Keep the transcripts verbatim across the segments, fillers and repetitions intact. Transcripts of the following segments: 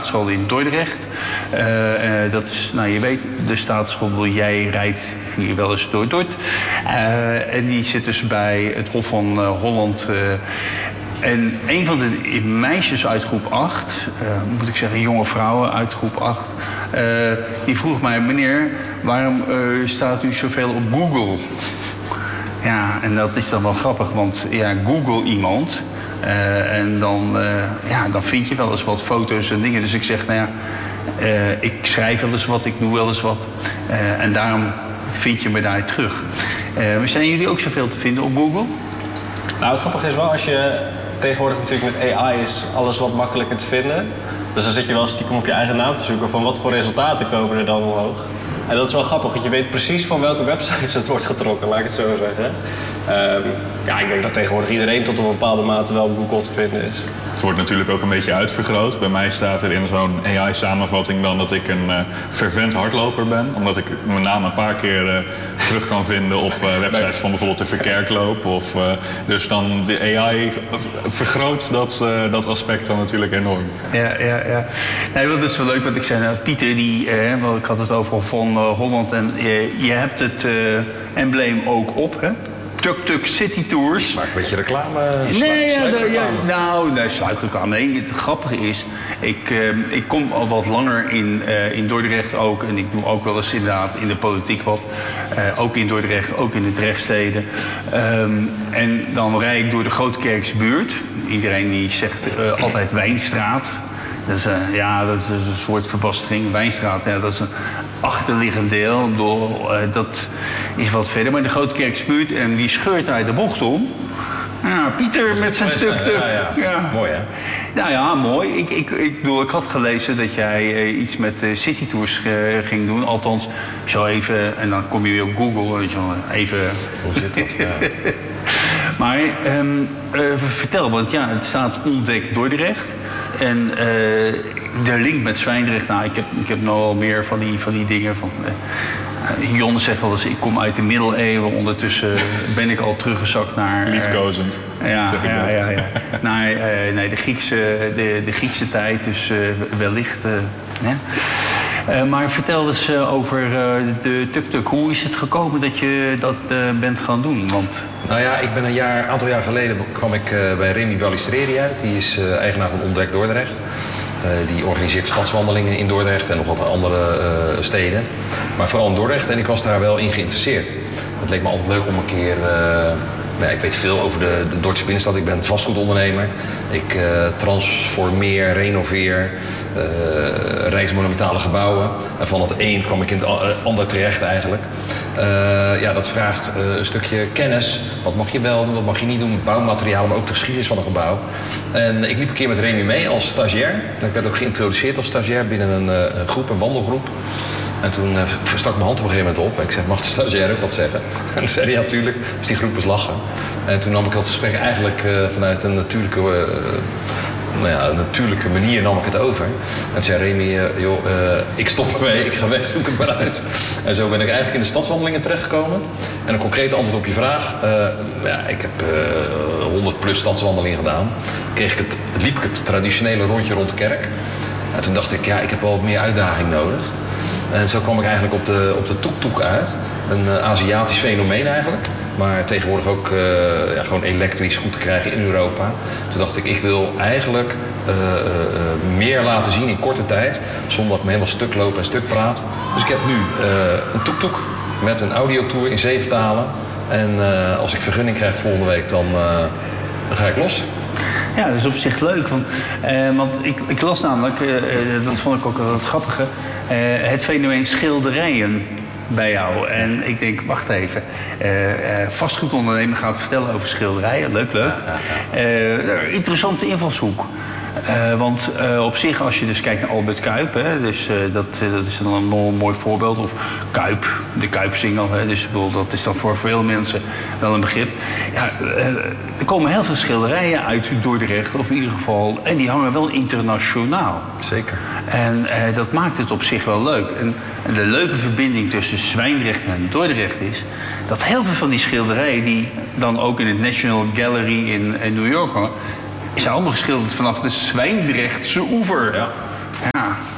Staatsschool in Dordrecht. Uh, uh, dat is, nou je weet, de Staatsschool, jij rijdt hier wel eens door Dort. Uh, en die zit dus bij het Hof van uh, Holland. Uh, en een van de meisjes uit groep acht, uh, moet ik zeggen jonge vrouwen uit groep acht... Uh, die vroeg mij, meneer, waarom uh, staat u zoveel op Google? Ja, en dat is dan wel grappig, want ja, Google iemand... Uh, en dan, uh, ja, dan vind je wel eens wat foto's en dingen. Dus ik zeg, nou ja, uh, ik schrijf wel eens wat, ik doe wel eens wat. Uh, en daarom vind je me daar terug. Uh, zijn jullie ook zoveel te vinden op Google? Nou, het grappige is wel, als je tegenwoordig natuurlijk met A I is alles wat makkelijker te vinden. Dus dan zit je wel stiekem op je eigen naam te zoeken van wat voor resultaten komen er dan omhoog. En dat is wel grappig, want je weet precies van welke websites het wordt getrokken, laat ik het zo zeggen. Um, ja, ik denk dat tegenwoordig iedereen tot een bepaalde mate wel op Google te vinden is. Het wordt natuurlijk ook een beetje uitvergroot. Bij mij staat er in zo'n A I-samenvatting dan dat ik een uh, fervent hardloper ben. Omdat ik mijn naam een paar keer uh, terug kan vinden op uh, websites van bijvoorbeeld de Verkerkloop. Of, uh, dus dan de A I vergroot dat, uh, dat aspect dan natuurlijk enorm. Ja, ja, ja. Nee, dat is wel leuk wat ik zei. Nou, Pieter, die, uh, want ik had het over van uh, Holland. En uh, je hebt het uh, embleem ook op, hè? Tuk-Tuk City Tours. Maak een beetje reclame. Nee, ja, de, ja, nou, nee, sluitreclame. Nee, het grappige is, ik, uh, ik kom al wat langer in, uh, in Dordrecht ook. En ik doe ook wel eens inderdaad in de politiek wat. Uh, ook in Dordrecht, ook in de Drechtsteden. Um, en dan rijd ik door de Grootkerkse buurt. Iedereen die zegt uh, altijd Wijnstraat. Dat is, uh, ja, dat is een soort verbastering. Wijnstraat, ja, dat is een achterliggend deel. Door, uh, dat is wat verder. Maar de Grootkerkse buurt, en die scheurt daar de bocht om. Ja, Pieter met zijn tuk-tuk. Ja, ja. Ja. Mooi, hè? Nou ja, mooi. Ik, ik, ik, bedoel, ik had gelezen dat jij uh, iets met uh, City Tours uh, ging doen. Althans, zo even, en dan kom je weer op Google. Weet je wel, even... Hoe zit dat? Ja. Maar um, uh, vertel, want ja, het staat ontdekt Dordrecht. En uh, de link met Zwijndrecht, nou, ik heb, ik heb nogal meer van die, van die dingen. Van, uh, Jon zegt wel eens, ik kom uit de middeleeuwen. Ondertussen ben ik al teruggezakt naar... Uh, Liefkozend, ja, zeg ik ja, dat. ja, ja. Naar uh, nee, de, Griekse, de, de Griekse tijd, dus uh, wellicht... Uh, hè? Uh, maar vertel eens uh, over uh, de tuk-tuk. Hoe is het gekomen dat je dat uh, bent gaan doen? Want... Nou ja, ik ben een jaar, aantal jaar geleden kwam ik uh, bij Remy Ballistreri uit. Die is uh, eigenaar van Ontdek Dordrecht. Uh, die organiseert stadswandelingen in Dordrecht en nog wat andere uh, steden. Maar vooral in Dordrecht, en ik was daar wel in geïnteresseerd. Het leek me altijd leuk om een keer... Uh, nou, ik weet veel over de, de Dordtse binnenstad. Ik ben vastgoedondernemer. Ik uh, transformeer, renoveer uh, rijksmonumentale gebouwen. En van het een kwam ik in het ander terecht eigenlijk. Uh, ja, dat vraagt uh, een stukje kennis. Wat mag je wel doen, wat mag je niet doen met bouwmaterialen, maar ook de geschiedenis van een gebouw. En ik liep een keer met Remy mee als stagiair. Ik werd ook geïntroduceerd als stagiair binnen een, uh, een groep, een wandelgroep. En toen uh, verstak mijn hand op een gegeven moment op. En ik zeg, mag de stagiair ook wat zeggen? En toen zei hij, ja, natuurlijk. Dus die groep was lachen. En toen nam ik dat gesprek eigenlijk uh, vanuit een natuurlijke... Uh, Nou ja, een natuurlijke manier nam ik het over. En zei Remy, uh, joh, uh, ik stop ermee, ik ga weg, zoek het maar uit. En zo ben ik eigenlijk in de stadswandelingen terechtgekomen. En een concreet antwoord op je vraag. Uh, ja, ik heb uh, honderd plus stadswandelingen gedaan. Kreeg ik het, liep ik het traditionele rondje rond de kerk. En toen dacht ik, ja, ik heb wel wat meer uitdaging nodig. En zo kwam ik eigenlijk op de, op de tuk-tuk uit. Een uh, Aziatisch fenomeen eigenlijk. Maar tegenwoordig ook uh, ja, gewoon elektrisch goed te krijgen in Europa. Toen dacht ik, ik wil eigenlijk uh, uh, meer laten zien in korte tijd. Zonder dat ik me helemaal stuk loop en stuk praat. Dus ik heb nu uh, een tuk-tuk met een audiotour in zeven talen. En uh, als ik vergunning krijg volgende week, dan, uh, dan ga ik los. Ja, dat is op zich leuk. Want, uh, want ik, ik las namelijk, uh, dat vond ik ook wel het grappige... Uh, het fenomeen schilderijen bij jou. En ik denk, wacht even. Uh, uh, vastgoedondernemer gaat vertellen over schilderijen. Leuk, leuk. Uh, interessante invalshoek. Uh, want uh, op zich, als je dus kijkt naar Albert Kuip... Hè, dus, uh, dat, dat is dan een mooi, mooi voorbeeld. Of Kuip, de Kuipsingel. Hè, dus bedoel, dat is dan voor veel mensen wel een begrip. Ja, uh, er komen heel veel schilderijen uit Dordrecht, of in ieder geval... en die hangen wel internationaal. Zeker. En uh, dat maakt het op zich wel leuk. En, en de leuke verbinding tussen Zwijndrecht en Dordrecht is... dat heel veel van die schilderijen... die dan ook in het National Gallery in, in New York hangen... zijn allemaal geschilderd vanaf de Zwijndrechtse oever. Ja. Ja,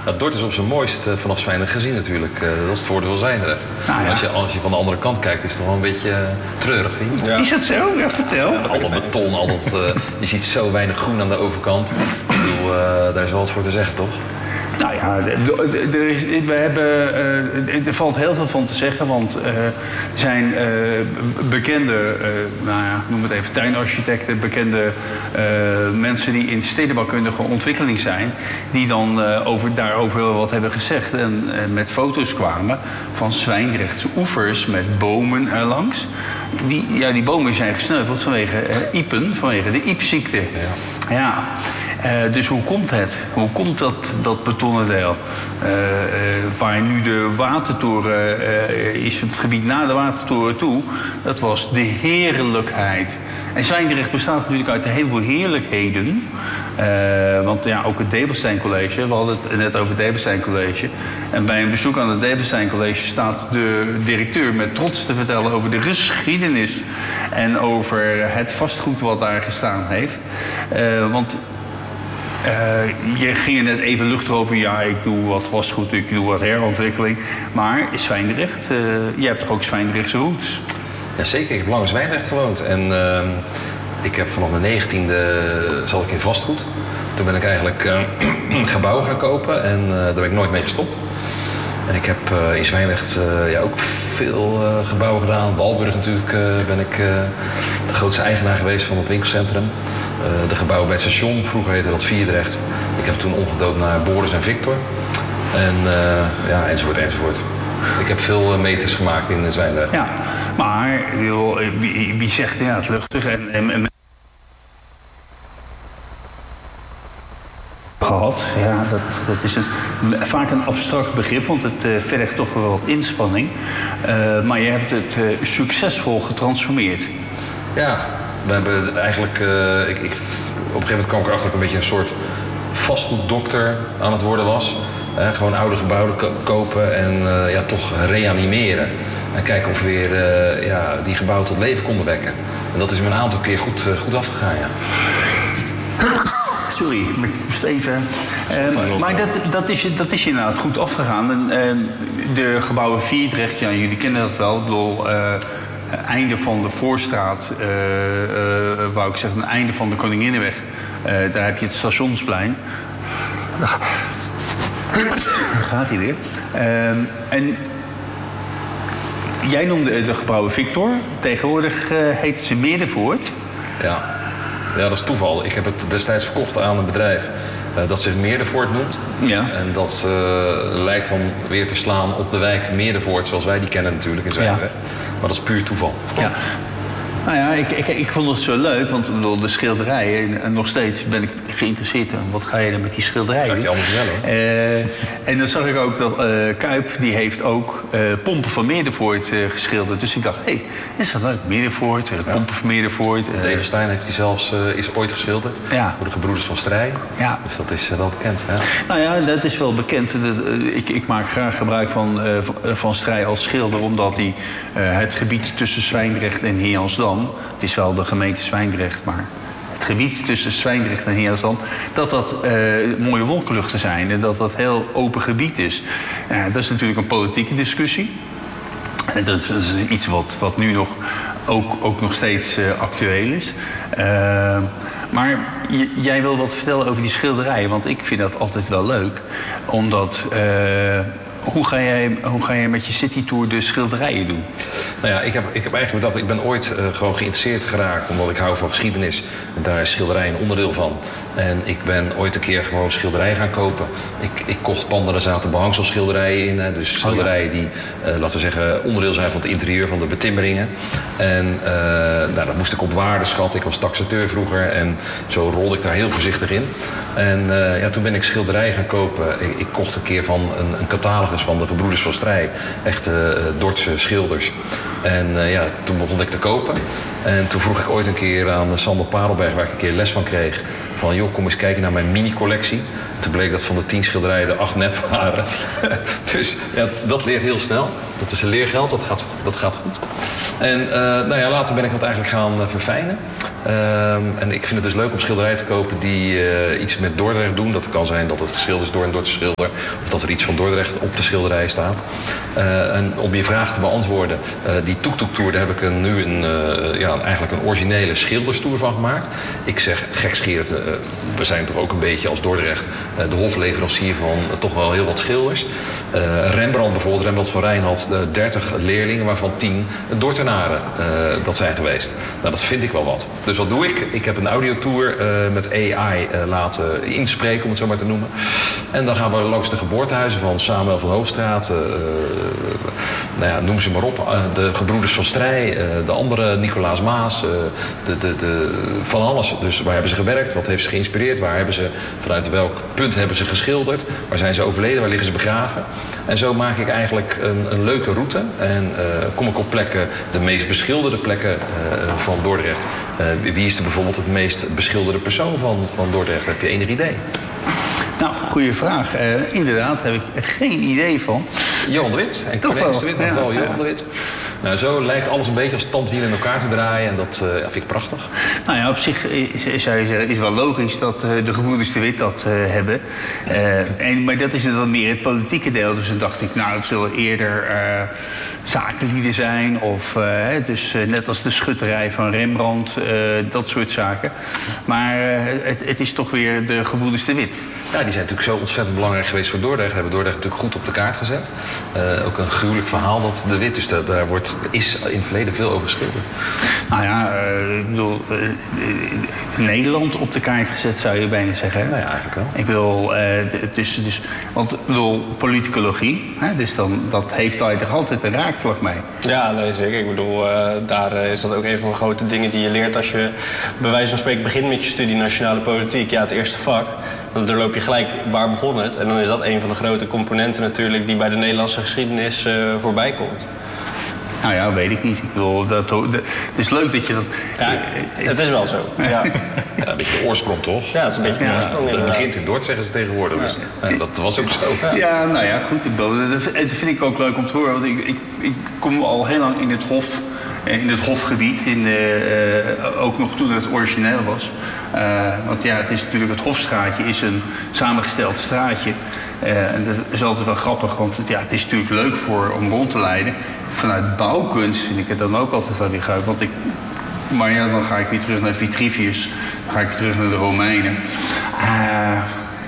Nou, Dort is op zijn mooist uh, vanaf Zwijndrecht gezien natuurlijk. Uh, dat is het voordeel van Zwijndrecht. Nou, ja. als, je, als je van de andere kant kijkt, is het toch wel een beetje uh, treurig, vind je? Ja. Is dat zo? Ja, vertel. Ja, al dat beton, al dat, uh, je ziet zo weinig groen aan de overkant. Ik bedoel, uh, daar is wel wat voor te zeggen, toch? Nou ja, er, is, we hebben, uh, er valt heel veel van te zeggen, want uh, er zijn uh, bekende, uh, nou ja, noem het even tuinarchitecten, bekende uh, mensen die in stedenbouwkundige ontwikkeling zijn, die dan uh, over, daarover wel wat hebben gezegd en uh, met foto's kwamen van Zwijndrechtse oevers met bomen erlangs. Die, ja, die bomen zijn gesneuveld vanwege uh, iepen, vanwege de iepziekte. Ja. ja. Uh, dus hoe komt het? Hoe komt dat, dat betonnen deel? Uh, uh, waar nu de watertoren uh, is, het gebied na de watertoren toe, dat was de heerlijkheid. En Zwijndrecht bestaat natuurlijk uit een heleboel heerlijkheden. Uh, want ja, ook het Develstein College, we hadden het net over het Develstein College. En bij een bezoek aan het Develstein College staat de directeur met trots te vertellen over de geschiedenis en over het vastgoed wat daar gestaan heeft. Uh, want Uh, je ging er net even luchtig over. Ja, ik doe wat vastgoed, ik doe wat herontwikkeling. Maar Zwijndrecht, uh, je hebt toch ook Zwijndrechtse roots? Jazeker, ik heb lang in Zwijndrecht gewoond. En uh, ik heb vanaf mijn negentiende zat ik in vastgoed. Toen ben ik eigenlijk uh, gebouwen gaan kopen en uh, daar ben ik nooit mee gestopt. En ik heb uh, in Zwijndrecht uh, ja, ook veel uh, gebouwen gedaan. Walburg natuurlijk uh, ben ik uh, de grootste eigenaar geweest van het winkelcentrum. Uh, de gebouwen bij het station, vroeger heette dat Vierdrecht. Ik heb toen omgedoopt naar Boris en Victor. En uh, ja, enzovoort, enzovoort. Ik heb veel uh, meters gemaakt in Zwijndrecht. Ja, maar joh, wie, wie zegt ja, het luchtig en... en, en... gehad. Ja, dat, dat is een, vaak een abstract begrip, want het uh, vergt toch wel wat inspanning. Uh, maar je hebt het uh, succesvol getransformeerd. Ja, we hebben eigenlijk... Uh, ik, ik, op een gegeven moment kwam ik erachter dat ik een beetje een soort vastgoeddokter aan het worden was. Uh, gewoon oude gebouwen ko- kopen en uh, ja, toch reanimeren. En kijken of we weer uh, ja, die gebouwen tot leven konden wekken. En dat is me een aantal keer goed, uh, goed afgegaan, ja. Sorry, ik moest even... Uh, maar dat, dat, is, dat is inderdaad goed afgegaan. En, uh, de gebouwen Vierdrecht, ja, jullie kennen dat wel. Ik bedoel, uh, einde van de Voorstraat, uh, uh, wou ik zeggen, het einde van de Koninginnenweg. Uh, daar heb je het Stationsplein. Daar gaat hij weer. Uh, en jij noemde de gebouwen Victor. Tegenwoordig uh, heet ze Meerdervoort. Ja. Ja, dat is toeval. Ik heb het destijds verkocht aan een bedrijf uh, dat zich Meerdervoort noemt. Ja. En dat uh, lijkt dan weer te slaan op de wijk Meerdervoort, zoals wij die kennen natuurlijk in Zwijndrecht. Ja. Maar dat is puur toeval. Ja. Nou ja, ik, ik, ik vond het zo leuk, want bedoel, de schilderijen, en nog steeds ben ik geïnteresseerd in wat ga je dan met die schilderijen. Dat je allemaal wel, hoor. Uh, en dan zag ik ook dat uh, Kuip, die heeft ook uh, Pompen van Meerdervoort uh, geschilderd. Dus ik dacht, hé, hey, dit is wel leuk. Meerdervoort, uh, Pompen van Meerdervoort. Uh, Develstein heeft hij zelfs uh, is ooit geschilderd. Ja. Voor de gebroeders van Strij. Ja. Dus dat is uh, wel bekend. Hè? Nou ja, dat is wel bekend. Ik, ik maak graag gebruik van, uh, van Strij als schilder, omdat hij uh, het gebied tussen Zwijndrecht en Heejansdam, het is wel de gemeente Zwijndrecht, maar het gebied tussen Zwijndrecht en Heejansdam, dat dat uh, mooie wolkenluchten zijn en dat dat heel open gebied is. Uh, dat is natuurlijk een politieke discussie. En dat is, dat is iets wat, wat nu nog ook, ook nog steeds uh, actueel is. Uh, maar j- jij wil wat vertellen over die schilderijen, want ik vind dat altijd wel leuk. Omdat, uh, hoe, ga jij, hoe ga jij met je citytour de schilderijen doen? Nou ja, ik heb, ik heb eigenlijk bedacht, ik ben ooit uh, gewoon geïnteresseerd geraakt, omdat ik hou van geschiedenis. En daar is schilderij een onderdeel van. En ik ben ooit een keer gewoon schilderijen gaan kopen. Ik, ik kocht panden, daar zaten behangselschilderijen in. Hè, dus schilderijen die, uh, laten we zeggen, onderdeel zijn van het interieur, van de betimmeringen. En uh, nou, dat moest ik op waarde schatten. Ik was taxateur vroeger en zo rolde ik daar heel voorzichtig in. En uh, ja, toen ben ik schilderijen gaan kopen. Ik, ik kocht een keer van een, een catalogus van de gebroeders van Strij. Echte uh, Dordtse schilders. En uh, ja, toen begon ik te kopen. En toen vroeg ik ooit een keer aan Sander Parelberg, waar ik een keer les van kreeg, van joh, kom eens kijken naar mijn mini-collectie. Toen bleek dat van de tien schilderijen er acht nep waren. Dus ja, dat leert heel snel. Dat is een leergeld, dat gaat, dat gaat goed. En uh, nou ja, later ben ik dat eigenlijk gaan uh, verfijnen. Um, en ik vind het dus leuk om schilderijen te kopen die uh, iets met Dordrecht doen. Dat kan zijn dat het geschilderd is door een Dordtse schilder. Of dat er iets van Dordrecht op de schilderij staat. Uh, en om je vraag te beantwoorden. Uh, die tuk-tuk-tour, daar heb ik een, nu een, uh, ja, eigenlijk een originele schilderstoer van gemaakt. Ik zeg gekscherend, uh, we zijn toch ook een beetje als Dordrecht uh, de hofleverancier van uh, toch wel heel wat schilders. Uh, Rembrandt bijvoorbeeld, Rembrandt van Rijn had uh, dertig leerlingen, waarvan tien Dordtenaren uh, dat zijn geweest. Nou, dat vind ik wel wat. Dus wat doe ik? Ik heb een audiotour uh, met A I uh, laten inspreken, om het zo maar te noemen. En dan gaan we langs de geboortehuizen van Samuel van Hoogstraat, uh, nou ja, noem ze maar op, uh, de gebroeders van Strij, uh, de andere Nicolaas Maas, uh, de, de, de, van alles. Dus waar hebben ze gewerkt? Wat heeft ze geïnspireerd? Waar hebben ze, vanuit welk punt hebben ze geschilderd? Waar zijn ze overleden? Waar liggen ze begraven? En zo maak ik eigenlijk een, een leuke route. En uh, kom ik op plekken, de meest beschilderde plekken uh, van Dordrecht. Uh, wie is er bijvoorbeeld het meest beschilderde persoon van, van Dordrecht? Heb je enig idee? Nou, goede vraag. Uh, inderdaad, heb ik geen idee van. Johan de Wit. En Cornelis de Wit, maar vooral Johan de Wit. Nou, zo lijkt alles een beetje als tandwielen in elkaar te draaien. En dat uh, vind ik prachtig. Nou ja, op zich is, zou je zeggen, is wel logisch dat uh, de gebroeders de Wit dat uh, hebben. Uh, en, maar dat is dan meer het politieke deel. Dus dan dacht ik, nou, het zullen eerder uh, zakenlieden zijn. Of uh, dus uh, net als de schutterij van Rembrandt, uh, dat soort zaken. Maar uh, het, het is toch weer de gebroeders de Wit. Ja, die zijn natuurlijk zo ontzettend belangrijk geweest voor Dordrecht. Hebben Dordrecht natuurlijk goed op de kaart gezet. Uh, ook een gruwelijk verhaal dat de Wit. Dus dat, daar wordt, is in het verleden veel over geschilderd. Nou ja, uh, ik bedoel, uh, Nederland op de kaart gezet zou je bijna zeggen. Hè? Nou ja, eigenlijk wel. Ik bedoel, uh, dus, dus, want ik bedoel, politicologie, hè, dus dan, dat heeft daar toch altijd een raakvlak mee. Ja, nee, zeker. Ik bedoel, uh, daar uh, is dat ook een van de grote dingen die je leert als je bij wijze van spreken begint met je studie nationale politiek. Ja, het eerste vak. Dan loop je gelijk, waar begon het? En dan is dat een van de grote componenten natuurlijk die bij de Nederlandse geschiedenis uh, voorbij komt. Nou ja, weet ik niet. Ik bedoel, dat, dat, het is leuk dat je dat... Ja, het is wel zo. Ja. Ja, een beetje de oorsprong, toch? Ja, het is een beetje de Ja, oorsprong. Het begint in Dort, zeggen ze tegenwoordig. Dus, ja, dat was ook zo. Ja, ja, nou ja, goed. Ik bedoel, dat vind ik ook leuk om te horen. Want ik, ik, ik kom al heel lang in het hof... in het hofgebied, in de, uh, ook nog toen het origineel was. Uh, want ja, het is natuurlijk, het Hofstraatje is een samengesteld straatje. Uh, en dat is altijd wel grappig, want het, ja, het is natuurlijk leuk voor, om rond te leiden. Vanuit bouwkunst vind ik het dan ook altijd wel weer leuk. Want ik, maar ja, dan ga ik weer terug naar Vitruvius, dan ga ik weer terug naar de Romeinen. Uh,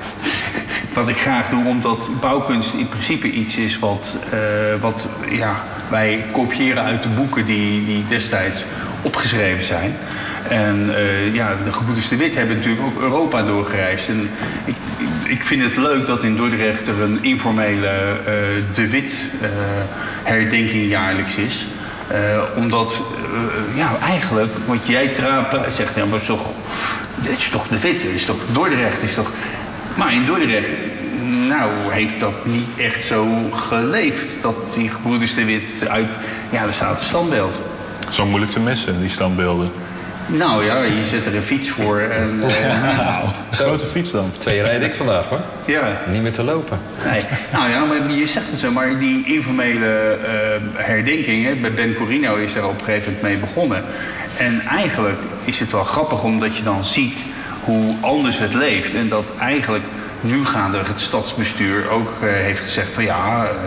wat ik graag doe, omdat bouwkunst in principe iets is wat, uh, wat ja, wij kopiëren uit de boeken die, die destijds opgeschreven zijn. En uh, ja, de gebroeders de Wit hebben natuurlijk ook Europa doorgereisd. En ik, ik vind het leuk dat in Dordrecht er een informele uh, de Wit uh, herdenking jaarlijks is. Uh, omdat, uh, ja, eigenlijk, want jij traap, zegt, ja, maar het is toch, het is toch de Wit, het is toch Dordrecht, is toch... Maar in Dordrecht, nou, heeft dat niet echt zo geleefd, dat die gebroeders de Wit uit, ja, er staat een standbeeld. Zo moeilijk te missen, die standbeelden. Nou ja, je zet er een fiets voor en... Uh, nou, een grote fiets dan. Twee rijd ik vandaag, hoor. Ja. Niet meer te lopen. Nee. Nou ja, maar je zegt het zo, maar die informele uh, herdenking, hè, bij Ben Corino is daar op een gegeven moment mee begonnen. En eigenlijk is het wel grappig, omdat je dan ziet hoe anders het leeft. En dat eigenlijk nu gaande het stadsbestuur ook uh, heeft gezegd van ja... Uh,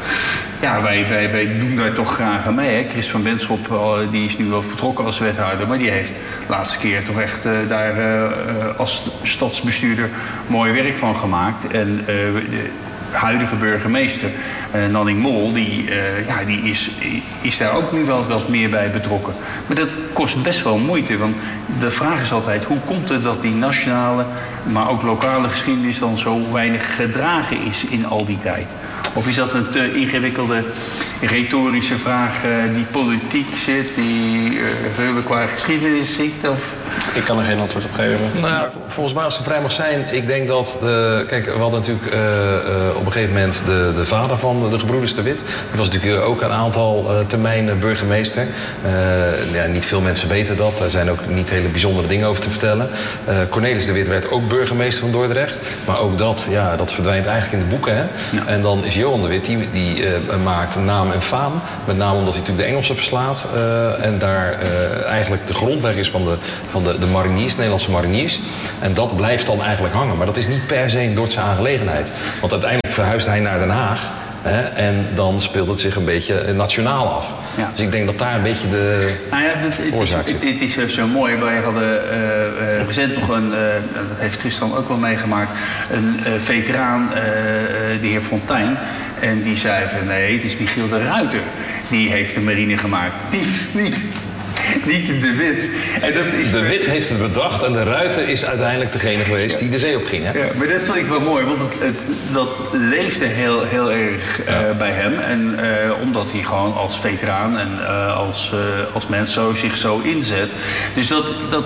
Ja, wij, wij, wij doen daar toch graag aan mee. Hè. Chris van Benschop, die is nu wel vertrokken als wethouder... maar die heeft de laatste keer toch echt uh, daar uh, als stadsbestuurder mooi werk van gemaakt. En uh, de huidige burgemeester, uh, Nanning Mol, die, uh, ja, die is, is daar ook nu wel wat meer bij betrokken. Maar dat kost best wel moeite, want de vraag is altijd... hoe komt het dat die nationale, maar ook lokale geschiedenis... dan zo weinig gedragen is in al die tijd? Of is dat een te ingewikkelde retorische vraag uh, die politiek zit, die uh, qua geschiedenis zit? Of? Ik kan er geen antwoord op geven. Nou, volgens mij als het vrij mag zijn, ik denk dat... De, kijk, we hadden natuurlijk uh, uh, op een gegeven moment de, de vader van de gebroeders de Wit. Die was natuurlijk ook een aantal uh, termijnen burgemeester. Uh, ja, niet veel mensen weten dat. Er zijn ook niet hele bijzondere dingen over te vertellen. Uh, Cornelis de Wit werd ook burgemeester van Dordrecht. Maar ook dat, ja, dat verdwijnt eigenlijk in de boeken. Hè? Ja. En dan is Johan de Wit, die, die uh, maakt naam en faam. Met name omdat hij natuurlijk de Engelsen verslaat. Uh, en daar uh, eigenlijk de grondleg is van de, van de, de mariniers, de Nederlandse mariniers. En dat blijft dan eigenlijk hangen. Maar dat is niet per se een Dordtse aangelegenheid. Want uiteindelijk verhuist hij naar Den Haag. Hè, en dan speelt het zich een beetje nationaal af. Ja. Dus ik denk dat daar een beetje de nou ja, dit, het oorzaak is. Het, het is zo mooi. Wij hadden uh, uh, recent nog een, uh, dat heeft Tristan ook wel meegemaakt, een uh, veteraan, uh, de heer Fontijn. En die zei van nee, het is Michiel de Ruiter. Die heeft de marine gemaakt. Niet, niet. Niet de Wit. En dat is de Wit heeft het bedacht en de Ruiter is uiteindelijk degene geweest die de zee op ging. Hè? Ja, maar dat vond ik wel mooi, want het, het, dat leefde heel, heel erg uh, ja. bij hem. En uh, omdat hij gewoon als veteraan en uh, als, uh, als mens zo, zich zo inzet. Dus dat, dat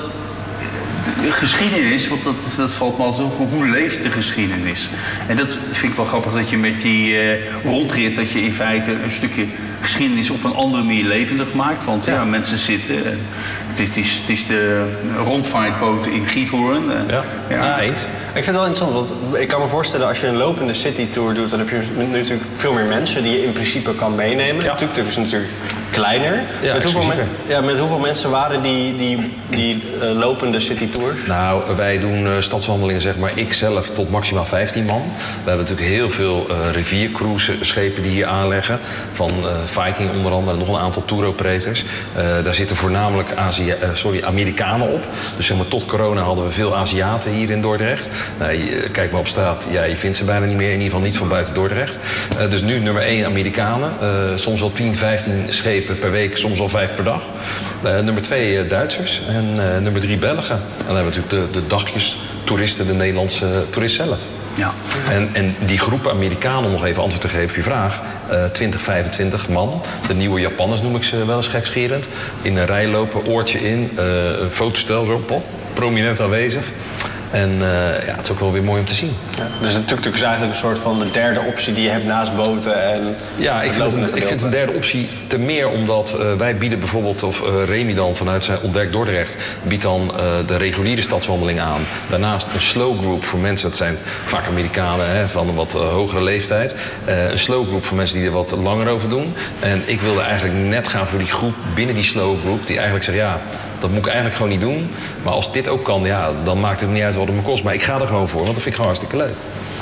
de geschiedenis, want dat, dat valt me altijd op, hoe leeft de geschiedenis? En dat vind ik wel grappig dat je met die uh, rondrit, dat je in feite een stukje geschiedenis op een andere manier levendig maakt. Want ja, ja mensen zitten. Het is, het, is, het is de rondvaartboot in Giethoorn. Ja, ja. ja eens. Ik vind het wel interessant, want ik kan me voorstellen als je een lopende citytour doet, dan heb je natuurlijk veel meer mensen die je in principe kan meenemen. Ja. Tuk Tuk is natuurlijk kleiner. Ja, met, hoeveel men, ja, met hoeveel mensen waren die, die, die uh, lopende citytours? Nou, wij doen uh, stadswandelingen, zeg maar, ik zelf tot maximaal vijftien man. We hebben natuurlijk heel veel uh, riviercruiseschepen die hier aanleggen. Van uh, Viking onder andere, nog een aantal tour operators. Uh, daar zitten voornamelijk Azië, uh, sorry, Amerikanen op. Dus zeg maar, tot corona hadden we veel Aziaten hier in Dordrecht. Nou, je, kijk maar op straat, ja, je vindt ze bijna niet meer. In ieder geval niet van buiten Dordrecht. Uh, dus nu nummer één Amerikanen. Uh, soms wel tien, vijftien schepen per week, soms wel vijf per dag. Uh, nummer twee uh, Duitsers en uh, nummer drie Belgen. En dan hebben we natuurlijk de, de dagjes toeristen, de Nederlandse toerist zelf. Ja. En, en die groep Amerikanen, om nog even antwoord te geven op je vraag, uh, twintig, vijfentwintig man. De nieuwe Japanners noem ik ze wel eens gekscherend. In een rij lopen, oortje in, uh, een fotostel zo, pop, prominent aanwezig. En uh, ja, het is ook wel weer mooi om te zien. Ja, dus de tuk-tuk is eigenlijk een soort van de derde optie die je hebt naast boten en... Ja, ik vind, het, ik vind een derde optie te meer omdat uh, wij bieden bijvoorbeeld, of uh, Remy dan vanuit zijn Ontdek Dordrecht, biedt dan uh, de reguliere stadswandeling aan. Daarnaast een slow group voor mensen, dat zijn vaak Amerikanen hè, van een wat uh, hogere leeftijd. Uh, een slow group voor mensen die er wat langer over doen. En ik wilde eigenlijk net gaan voor die groep binnen die slow group die eigenlijk zegt ja, dat moet ik eigenlijk gewoon niet doen. Maar als dit ook kan, ja, dan maakt het niet uit wat het me kost. Maar ik ga er gewoon voor, want dat vind ik gewoon hartstikke leuk.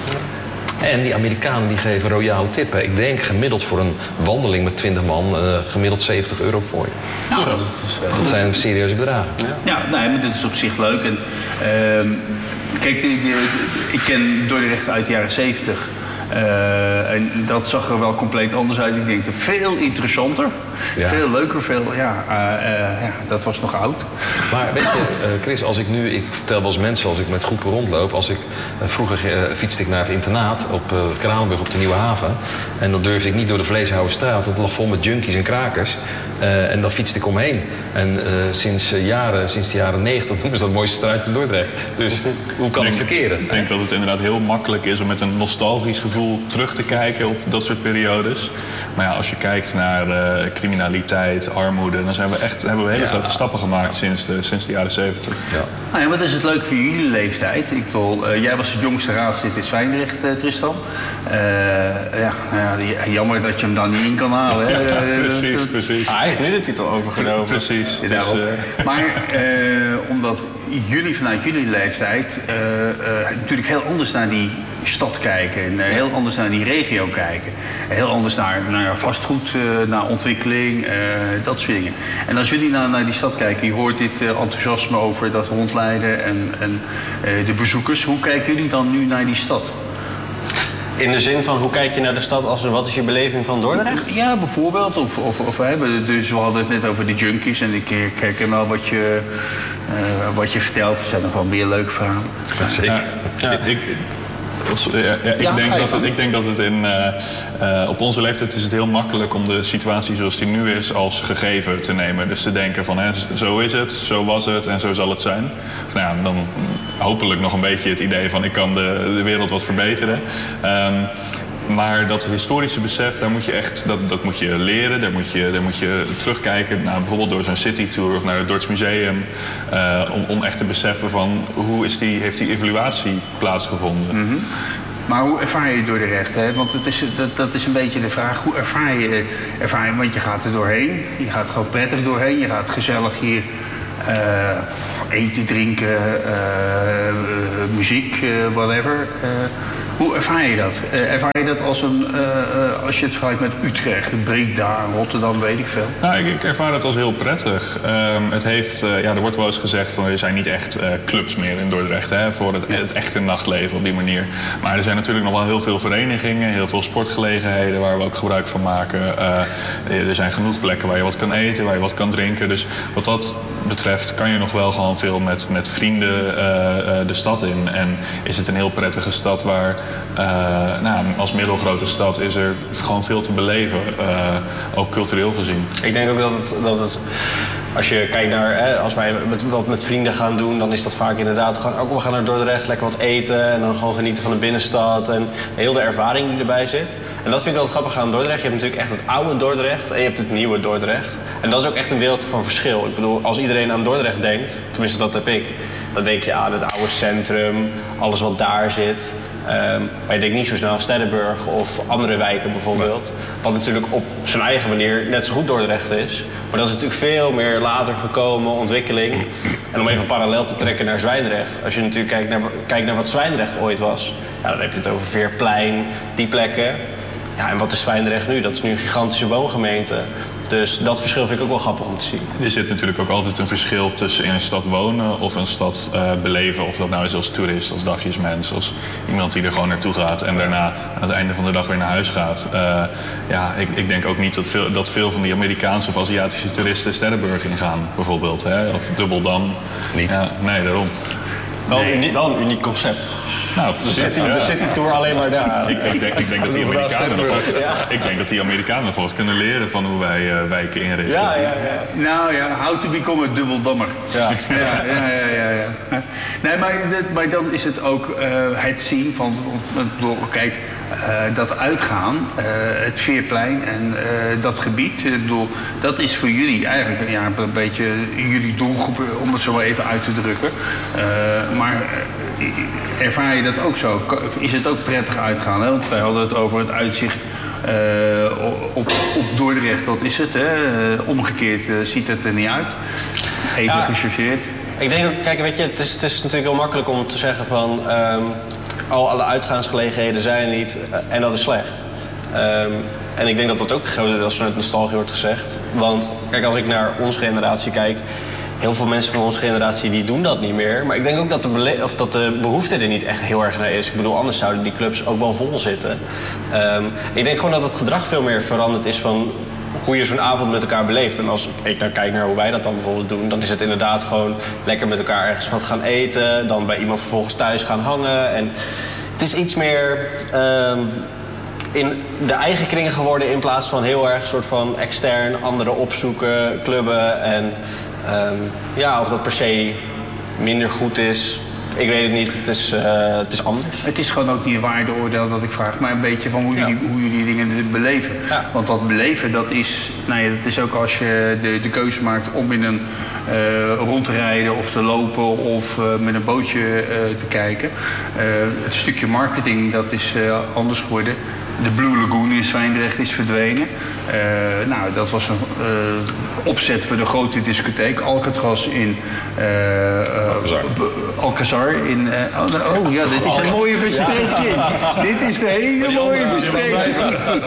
En die Amerikanen die geven royale tippen. Ik denk gemiddeld voor een wandeling met twintig man uh, gemiddeld zeventig euro voor je. Nou, Zo. Dat, is, uh, dat zijn serieuze bedragen. Ja, ja nee, maar dit is op zich leuk. En, uh, kijk, ik, ik ken Dordrecht uit de jaren zeventig. Uh, en dat zag er wel compleet anders uit. Ik denk dat veel interessanter, ja. veel leuker, veel, ja, uh, uh, ja, dat was nog oud. Maar weet je, uh, Chris, als ik nu, ik vertel wel eens mensen als ik met groepen rondloop, als ik, uh, vroeger uh, fietste ik naar het internaat op uh, Kranenburg op de Nieuwe Haven. En dan durfde ik niet door de Vleeshouwerstraat, want het lag vol met junkies en krakers. Uh, en dan fietste ik omheen. En uh, sinds uh, jaren, sinds de jaren negentig noemen ze dat het mooiste straatje in Dordrecht. Dus hoe kan het verkeren? Ik denk dat het inderdaad heel makkelijk is om met een nostalgisch gevoel terug te kijken op dat soort periodes. Maar ja, als je kijkt naar uh, criminaliteit, armoede, dan zijn we echt, hebben we hele ja. grote stappen gemaakt sinds de, sinds de jaren zeventig. Ja. Nou ja, maar dat is het leuke voor jullie leeftijd. Ik bedoel, uh, jij was het jongste raadslid in Zwijndrecht, uh, Tristan. Uh, ja, ja, jammer dat je hem dan niet in kan halen. Hè? Ja, precies, uh, precies. Ah, hij heeft nu de titel overgenomen. Precies. Dus, uh... Maar uh, omdat jullie vanuit jullie leeftijd uh, uh, natuurlijk heel anders naar die stad kijken. En uh, heel anders naar die regio kijken. Heel anders naar, naar vastgoed, uh, naar ontwikkeling, uh, dat soort dingen. En als jullie naar, naar die stad kijken, je hoort dit uh, enthousiasme over dat rondleiden en, en uh, de bezoekers. Hoe kijken jullie dan nu naar die stad? In de zin van, hoe kijk je naar de stad als wat is je beleving van Dordrecht? Ja, bijvoorbeeld. Of, of, of, hè, dus we hadden het net over de junkies. En ik kijk er wel wat je, uh, wat je vertelt. Er zijn nog wel meer leuke verhalen. Ja, zeker. Ja, ja. Ik, Ja, ja, ik, ja, denk dat het, ik denk dat het in, uh, uh, op onze leeftijd is het heel makkelijk om de situatie zoals die nu is als gegeven te nemen. Dus te denken van hè, zo is het, zo was het en zo zal het zijn. Of, nou ja, dan hopelijk nog een beetje het idee van ik kan de, de wereld wat verbeteren. Um, Maar dat historische besef, daar moet je echt, dat, dat moet je leren. Daar moet je, daar moet je terugkijken, nou, bijvoorbeeld door zo'n citytour of naar het Dords Museum. Uh, om, om echt te beseffen van hoe is die, heeft die evaluatie plaatsgevonden. Mm-hmm. Maar hoe ervaar je Dordrecht? Hè? Want het is, dat, dat is een beetje de vraag. Hoe ervaar je, ervaar je? Want je gaat er doorheen. Je gaat gewoon prettig doorheen. Je gaat gezellig hier uh, eten, drinken, uh, uh, muziek, uh, whatever. Uh, hoe ervaar je dat? Uh, ervaar je dat als, een, uh, uh, als je het vergelijkt met Utrecht, Breda, Rotterdam, weet ik veel? Nou, ik, ik ervaar het als heel prettig. Um, het heeft, uh, ja, er wordt wel eens gezegd van er zijn niet echt uh, clubs meer in Dordrecht, hè, voor het, het echte nachtleven op die manier. Maar er zijn natuurlijk nog wel heel veel verenigingen, heel veel sportgelegenheden waar we ook gebruik van maken. Uh, er zijn genoeg plekken waar je wat kan eten, waar je wat kan drinken. Dus wat dat betreft kan je nog wel gewoon veel met, met vrienden uh, uh, de stad in. En is het een heel prettige stad waar, uh, nou, als middelgrote stad is er gewoon veel te beleven, uh, ook cultureel gezien. Ik denk ook dat het, dat het als je kijkt naar, hè, als wij met, wat met vrienden gaan doen, dan is dat vaak inderdaad gewoon, ook we gaan naar Dordrecht, lekker wat eten en dan gewoon genieten van de binnenstad en heel de ervaring die erbij zit. En dat vind ik wel grappig aan Dordrecht. Je hebt natuurlijk echt het oude Dordrecht en je hebt het nieuwe Dordrecht. En dat is ook echt een wereld van verschil. Ik bedoel, als iedereen aan Dordrecht denkt, tenminste dat heb ik, dan denk je aan het oude centrum, alles wat daar zit. Um, maar je denkt niet zo snel aan Sterrenburg of andere wijken bijvoorbeeld. Wat natuurlijk op zijn eigen manier net zo goed Dordrecht is. Maar dat is natuurlijk veel meer later gekomen ontwikkeling. En om even een parallel te trekken naar Zwijndrecht. Als je natuurlijk kijkt naar, kijkt naar wat Zwijndrecht ooit was. Ja, dan heb je het over Veerplein, die plekken. Ja, en wat is Zwijndrecht nu? Dat is nu een gigantische woongemeente. Dus dat verschil vind ik ook wel grappig om te zien. Er zit natuurlijk ook altijd een verschil tussen in een stad wonen of een stad uh, beleven. Of dat nou is als toerist, als dagjesmens, als iemand die er gewoon naartoe gaat en daarna aan het einde van de dag weer naar huis gaat. Uh, ja, ik, ik denk ook niet dat veel, dat veel van die Amerikaanse of Aziatische toeristen Sterrenburg ingaan, bijvoorbeeld. Hè? Of Dubbeldam. Niet. Ja, nee, daarom. Wel, nee. uniek, wel een uniek concept. Nou, de City, ja. de City Tour alleen maar daar. Ik, ik, denk, ik, denk dat die Amerikanen nog wat, ja. ik denk dat die Amerikanen nog wat kunnen leren van hoe wij uh, wijken inrichten. Ja, ja, ja. Nou ja, how to become a dubbeldammer. Ja. Ja, ja, ja, ja, ja. Nee, maar, maar dan is het ook uh, het zien van, kijk, uh, dat uitgaan, uh, het Veerplein en uh, dat gebied, ik bedoel, dat is voor jullie eigenlijk ja, een beetje jullie doelgroep, om het zo maar even uit te drukken. Uh, maar uh, ervaar je dat ook zo? Is het ook prettig uitgaan? Hè? Want wij hadden het over het uitzicht uh, op, op Dordrecht, dat is het. Hè? Uh, omgekeerd uh, ziet het er niet uit. Even ja, gechargeerd. Ik denk ook, kijk, weet je, het is, het is natuurlijk heel makkelijk om te zeggen van Um, al alle uitgaansgelegenheden zijn er niet uh, en dat is slecht. Um, en ik denk dat dat ook grotendeels vanuit nostalgie wordt gezegd. Want kijk, als ik naar onze generatie kijk, heel veel mensen van onze generatie die doen dat niet meer. Maar ik denk ook dat de, bele- of dat de behoefte er niet echt heel erg naar is. Ik bedoel, anders zouden die clubs ook wel vol zitten. Um, ik denk gewoon dat het gedrag veel meer veranderd is van hoe je zo'n avond met elkaar beleeft. En als ik dan kijk naar hoe wij dat dan bijvoorbeeld doen, dan is het inderdaad gewoon lekker met elkaar ergens wat gaan eten, dan bij iemand vervolgens thuis gaan hangen. En het is iets meer um, in de eigen kringen geworden in plaats van heel erg soort van extern anderen opzoeken, clubben. En um, ja, of dat per se minder goed is, ik weet het niet. Het is, uh, het is anders. Het is gewoon ook niet een waardeoordeel dat ik vraag, maar een beetje van hoe jullie, ja. hoe jullie dingen beleven. Ja. Want dat beleven, dat is, nou ja, dat is ook als je de, de keuze maakt om in een uh, rond te rijden of te lopen of uh, met een bootje uh, te kijken. Uh, het stukje marketing, dat is uh, anders geworden. De Blue Lagoon in Zwijndrecht is verdwenen. Uh, nou, dat was een uh, opzet voor de grote discotheek. Alcatraz in uh, uh, Alcazar. Alcazar in. Uh, oh, oh ja, dit is een mooie verspreking. Ja. Dit is een hele mooie verspreking.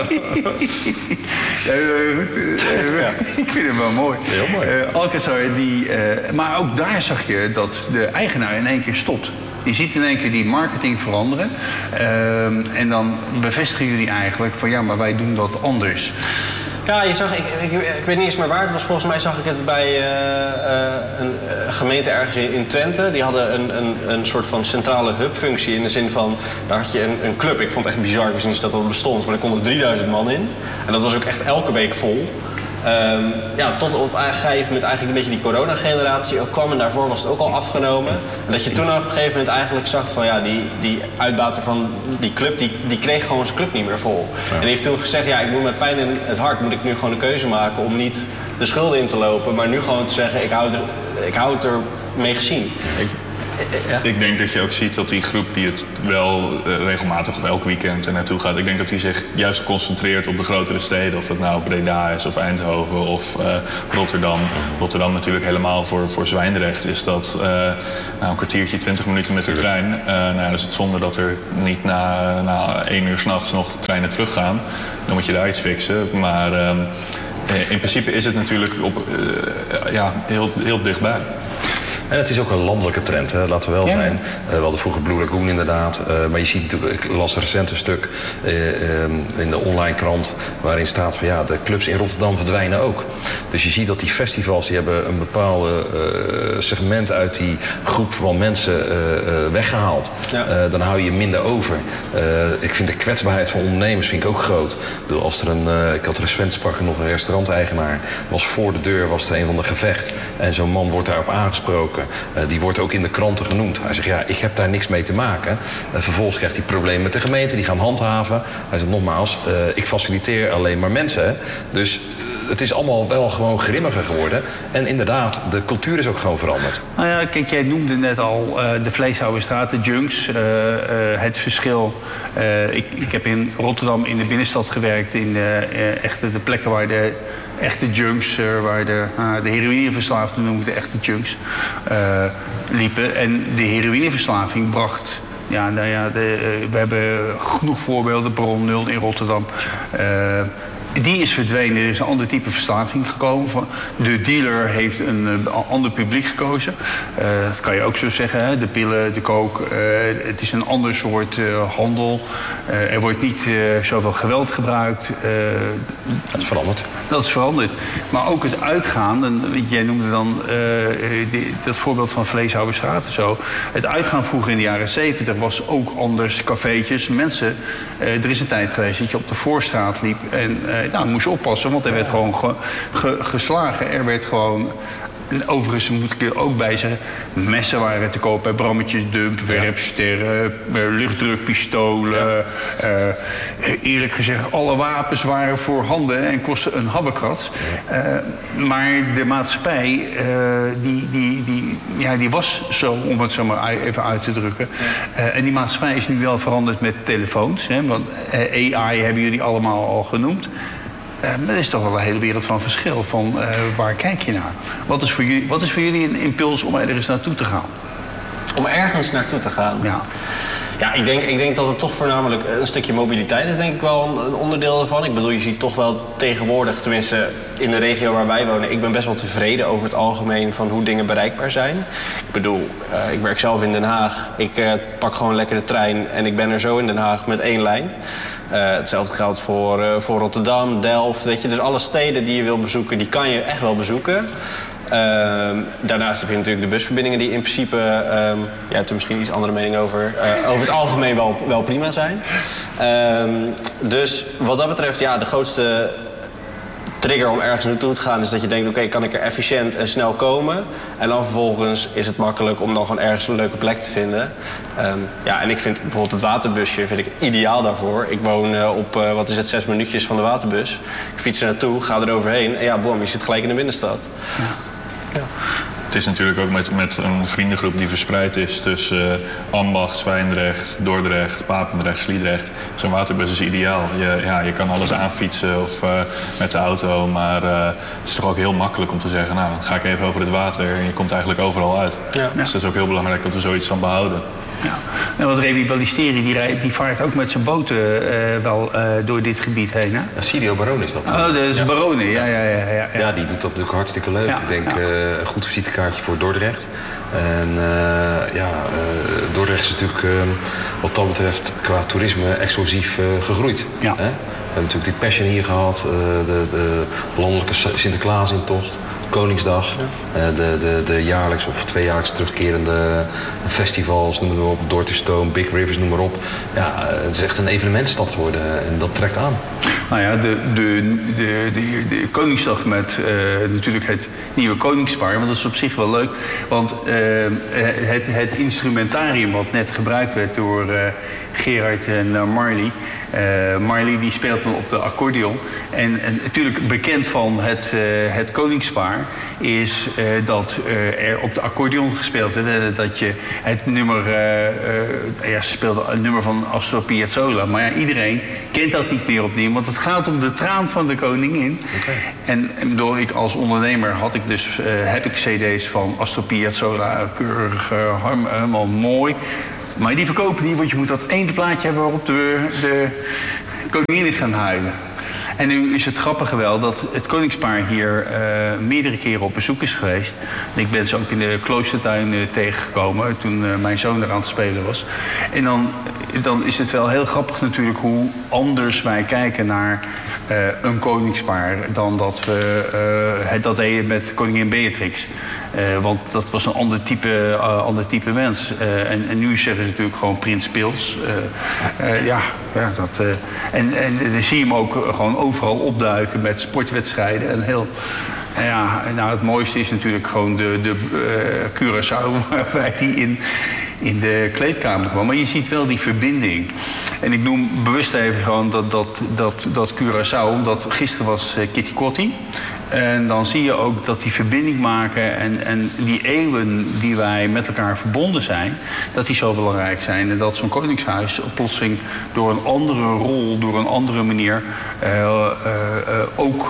uh, uh, ja. Ik vind hem wel mooi. Heel mooi. Uh, Alcazar, die, uh, maar ook daar zag je dat de eigenaar in één keer stopt. Je ziet in één keer die marketing veranderen. Uh, en dan bevestigen jullie eigenlijk van ja, maar wij doen dat anders. Ja, je zag, ik, ik, ik weet niet eens meer waar het was. Volgens mij zag ik het bij uh, uh, een uh, gemeente ergens in, in Twente. Die hadden een, een, een soort van centrale hubfunctie in de zin van, daar had je een, een club. Ik vond het echt bizar, ik wist niet dat dat bestond. Maar er konden drieduizend man in. En dat was ook echt elke week vol. Um, ja, tot op een gegeven moment eigenlijk een beetje die coronageneratie ook kwam. En daarvoor was het ook al afgenomen. En dat je toen op een gegeven moment eigenlijk zag van ja, die, die uitbater van die club, die, die kreeg gewoon zijn club niet meer vol. Ja. En die heeft toen gezegd, ja, ik moet met pijn in het hart moet ik nu gewoon een keuze maken om niet de schulden in te lopen. Maar nu gewoon te zeggen, ik hou het er, ik hou het er mee gezien. Ik, Ja. Ik denk dat je ook ziet dat die groep die het wel uh, regelmatig of elk weekend er naartoe gaat, ik denk dat die zich juist concentreert op de grotere steden. Of dat nou Breda is of Eindhoven of uh, Rotterdam. Rotterdam natuurlijk helemaal voor, voor Zwijndrecht is dat uh, nou, een kwartiertje, twintig minuten met de trein. Uh, nou, dan is het zonde dat er niet na, na één uur 's nachts nog treinen teruggaan. Dan moet je daar iets fixen. Maar uh, in principe is het natuurlijk op, uh, ja, heel, heel dichtbij. En het is ook een landelijke trend, hè, laten we wel ja. zijn. Uh, we hadden vroeger Blue Lagoon inderdaad. Uh, maar je ziet natuurlijk, ik las recent een stuk uh, um, in de online krant waarin staat van ja, de clubs in Rotterdam verdwijnen ook. Dus je ziet dat die festivals, die hebben een bepaalde uh, segment uit die groep van mensen uh, uh, weggehaald. Ja. Uh, dan hou je minder over. Uh, ik vind de kwetsbaarheid van ondernemers vind ik ook groot. Ik bedoel, als er een, uh, ik had recent sprak nog een restauranteigenaar, was voor de deur was er een van de gevecht. En zo'n man wordt daarop aangesproken. Uh, die wordt ook in de kranten genoemd. Hij zegt, ja, ik heb daar niks mee te maken. Uh, vervolgens krijgt hij problemen met de gemeente, die gaan handhaven. Hij zegt, nogmaals, uh, ik faciliteer alleen maar mensen. Hè. Dus uh, het is allemaal wel gewoon grimmiger geworden. En inderdaad, de cultuur is ook gewoon veranderd. Nou ja, kijk, jij noemde net al uh, de Vleeshouwerstraat, de junks. Uh, uh, het verschil. Uh, ik, ik heb in Rotterdam in de binnenstad gewerkt. In uh, uh, echt de plekken waar de echte junks, uh, waar de, uh, de heroïneverslaafden noem ik de echte junks, uh, liepen. En de heroïneverslaving bracht. Ja, nou ja, de, uh, we hebben genoeg voorbeelden, Bron nul in Rotterdam. Uh, Die is verdwenen. Er is een ander type verslaving gekomen. De dealer heeft een uh, ander publiek gekozen. Uh, dat kan je ook zo zeggen. Hè? De pillen, de coke. Uh, het is een ander soort uh, handel. Uh, er wordt niet uh, zoveel geweld gebruikt. Uh, dat is veranderd. Dat is veranderd. Maar ook het uitgaan. En jij noemde dan uh, die, dat voorbeeld van Vleeshouwerstraat en zo. Het uitgaan vroeger in de jaren zeventig was ook anders. Cafeetjes, mensen. Uh, er is een tijd geweest dat je op de Voorstraat liep. En uh, nou, moest je oppassen, want er werd gewoon ge, ge, geslagen. Er werd gewoon. Overigens moet ik er ook bij zeggen, messen waren te koop bij Brammetjes Dump, werpsterren, luchtdrukpistolen. Ja. Uh, eerlijk gezegd, alle wapens waren voorhanden en kostten een habbekrats. Uh, maar de maatschappij, uh, die, die, die, ja, die was zo, om het zo maar even uit te drukken. Uh, en die maatschappij is nu wel veranderd met telefoons. Hè, want uh, A I hebben jullie allemaal al genoemd. Uh, maar er is toch wel een hele wereld van verschil. Van uh, waar kijk je naar? Wat is, voor jullie, wat is voor jullie een impuls om er eens naartoe te gaan? Om ergens naartoe te gaan? Ja. Ja, ik denk, ik denk dat het toch voornamelijk een stukje mobiliteit is, denk ik wel een onderdeel ervan. Ik bedoel, je ziet toch wel tegenwoordig, tenminste in de regio waar wij wonen, ik ben best wel tevreden over het algemeen van hoe dingen bereikbaar zijn. Ik bedoel, uh, ik werk zelf in Den Haag. Ik uh, pak gewoon lekker de trein en ik ben er zo in Den Haag met één lijn. Uh, hetzelfde geldt voor, uh, voor Rotterdam, Delft, weet je. Dus alle steden die je wil bezoeken, die kan je echt wel bezoeken. Uh, daarnaast heb je natuurlijk de busverbindingen die in principe, uh, jij hebt er misschien iets andere mening over, uh, over het algemeen wel, wel prima zijn. Uh, dus wat dat betreft, ja, de grootste trigger om ergens naartoe te gaan is dat je denkt, oké, okay, kan ik er efficiënt en snel komen? En dan vervolgens is het makkelijk om dan gewoon ergens een leuke plek te vinden. Um, ja, en ik vind bijvoorbeeld het waterbusje vind ik ideaal daarvoor. Ik woon uh, op, uh, wat is het, zes minuutjes van de waterbus. Ik fiets er naartoe, ga er overheen en ja, boom, je zit gelijk in de binnenstad. Ja. Ja. Het is natuurlijk ook met, met een vriendengroep die verspreid is tussen uh, Ambacht, Zwijndrecht, Dordrecht, Papendrecht, Sliedrecht. Zo'n waterbus is ideaal. Je, ja, je kan alles aanfietsen of uh, met de auto, maar uh, het is toch ook heel makkelijk om te zeggen, nou, dan ga ik even over het water en je komt eigenlijk overal uit. Ja. Dus het is ook heel belangrijk dat we zoiets van behouden. Ja. Nou, wat Remy Ballisteri, die, rijdt, die vaart ook met zijn boten uh, wel uh, door dit gebied heen, hè? Ja, Sirio Barone is dat. Oh, dat is ja. Barone, ja, ja, ja, ja, ja. Ja, die doet dat natuurlijk hartstikke leuk. Ja, ik denk ja. uh, een goed visitekaartje voor Dordrecht. En uh, ja, uh, Dordrecht is natuurlijk uh, wat dat betreft qua toerisme explosief uh, gegroeid. Ja. Hè? We hebben natuurlijk die Passion hier gehad, uh, de, de landelijke Sinterklaasintocht. Koningsdag, ja. uh, de, de, de jaarlijks of tweejaarlijks terugkerende festivals, noem maar op, Door te Stoom, Big Rivers, noem maar op. Ja, uh, het is echt een evenementstad geworden en dat trekt aan. Nou ja, de, de, de, de, de Koningsdag met uh, natuurlijk het nieuwe koningspaar. Want dat is op zich wel leuk. Want uh, het, het instrumentarium wat net gebruikt werd door uh, Gerard en uh, Marley. Uh, Marley die speelt dan op de accordeon. En, en natuurlijk bekend van het, uh, het koningspaar is uh, dat uh, er op de accordeon gespeeld werd. Uh, dat je het nummer, uh, uh, ja, ze speelde een nummer van Astor Piazzolla. Maar ja, iedereen kent dat niet meer opnieuw, want het gaat om de traan van de koningin. Okay. En, en door ik als ondernemer had ik dus, uh, heb ik cd's van Astor Piazzolla, keurig, uh, helemaal mooi. Maar die verkopen niet, want je moet dat ene plaatje hebben waarop de, de koningin is gaan huilen. En nu is het grappige wel dat het koningspaar hier uh, meerdere keren op bezoek is geweest. En ik ben ze ook in de kloostertuin uh, tegengekomen toen uh, mijn zoon er aan het spelen was. En dan, dan is het wel heel grappig natuurlijk hoe anders wij kijken naar uh, een koningspaar dan dat we uh, het dat deden met koningin Beatrix. Uh, want dat was een ander type, uh, ander type mens. Uh, en, en nu zeggen ze natuurlijk gewoon prins Pils. Uh, uh, ja, ja, dat... Uh, en, en dan zie je hem ook gewoon overal opduiken met sportwedstrijden. En heel... Ja, nou, het mooiste is natuurlijk gewoon de, de uh, Curaçao, waarbij die in, in de kleedkamer kwam. Maar je ziet wel die verbinding. En ik noem bewust even gewoon dat, dat, dat, dat Curaçao, omdat gisteren was uh, Kitty Kotti. En dan zie je ook dat die verbinding maken en, en die eeuwen die wij met elkaar verbonden zijn, dat die zo belangrijk zijn. En dat zo'n koningshuis plotseling door een andere rol, door een andere manier uh, uh, uh, ook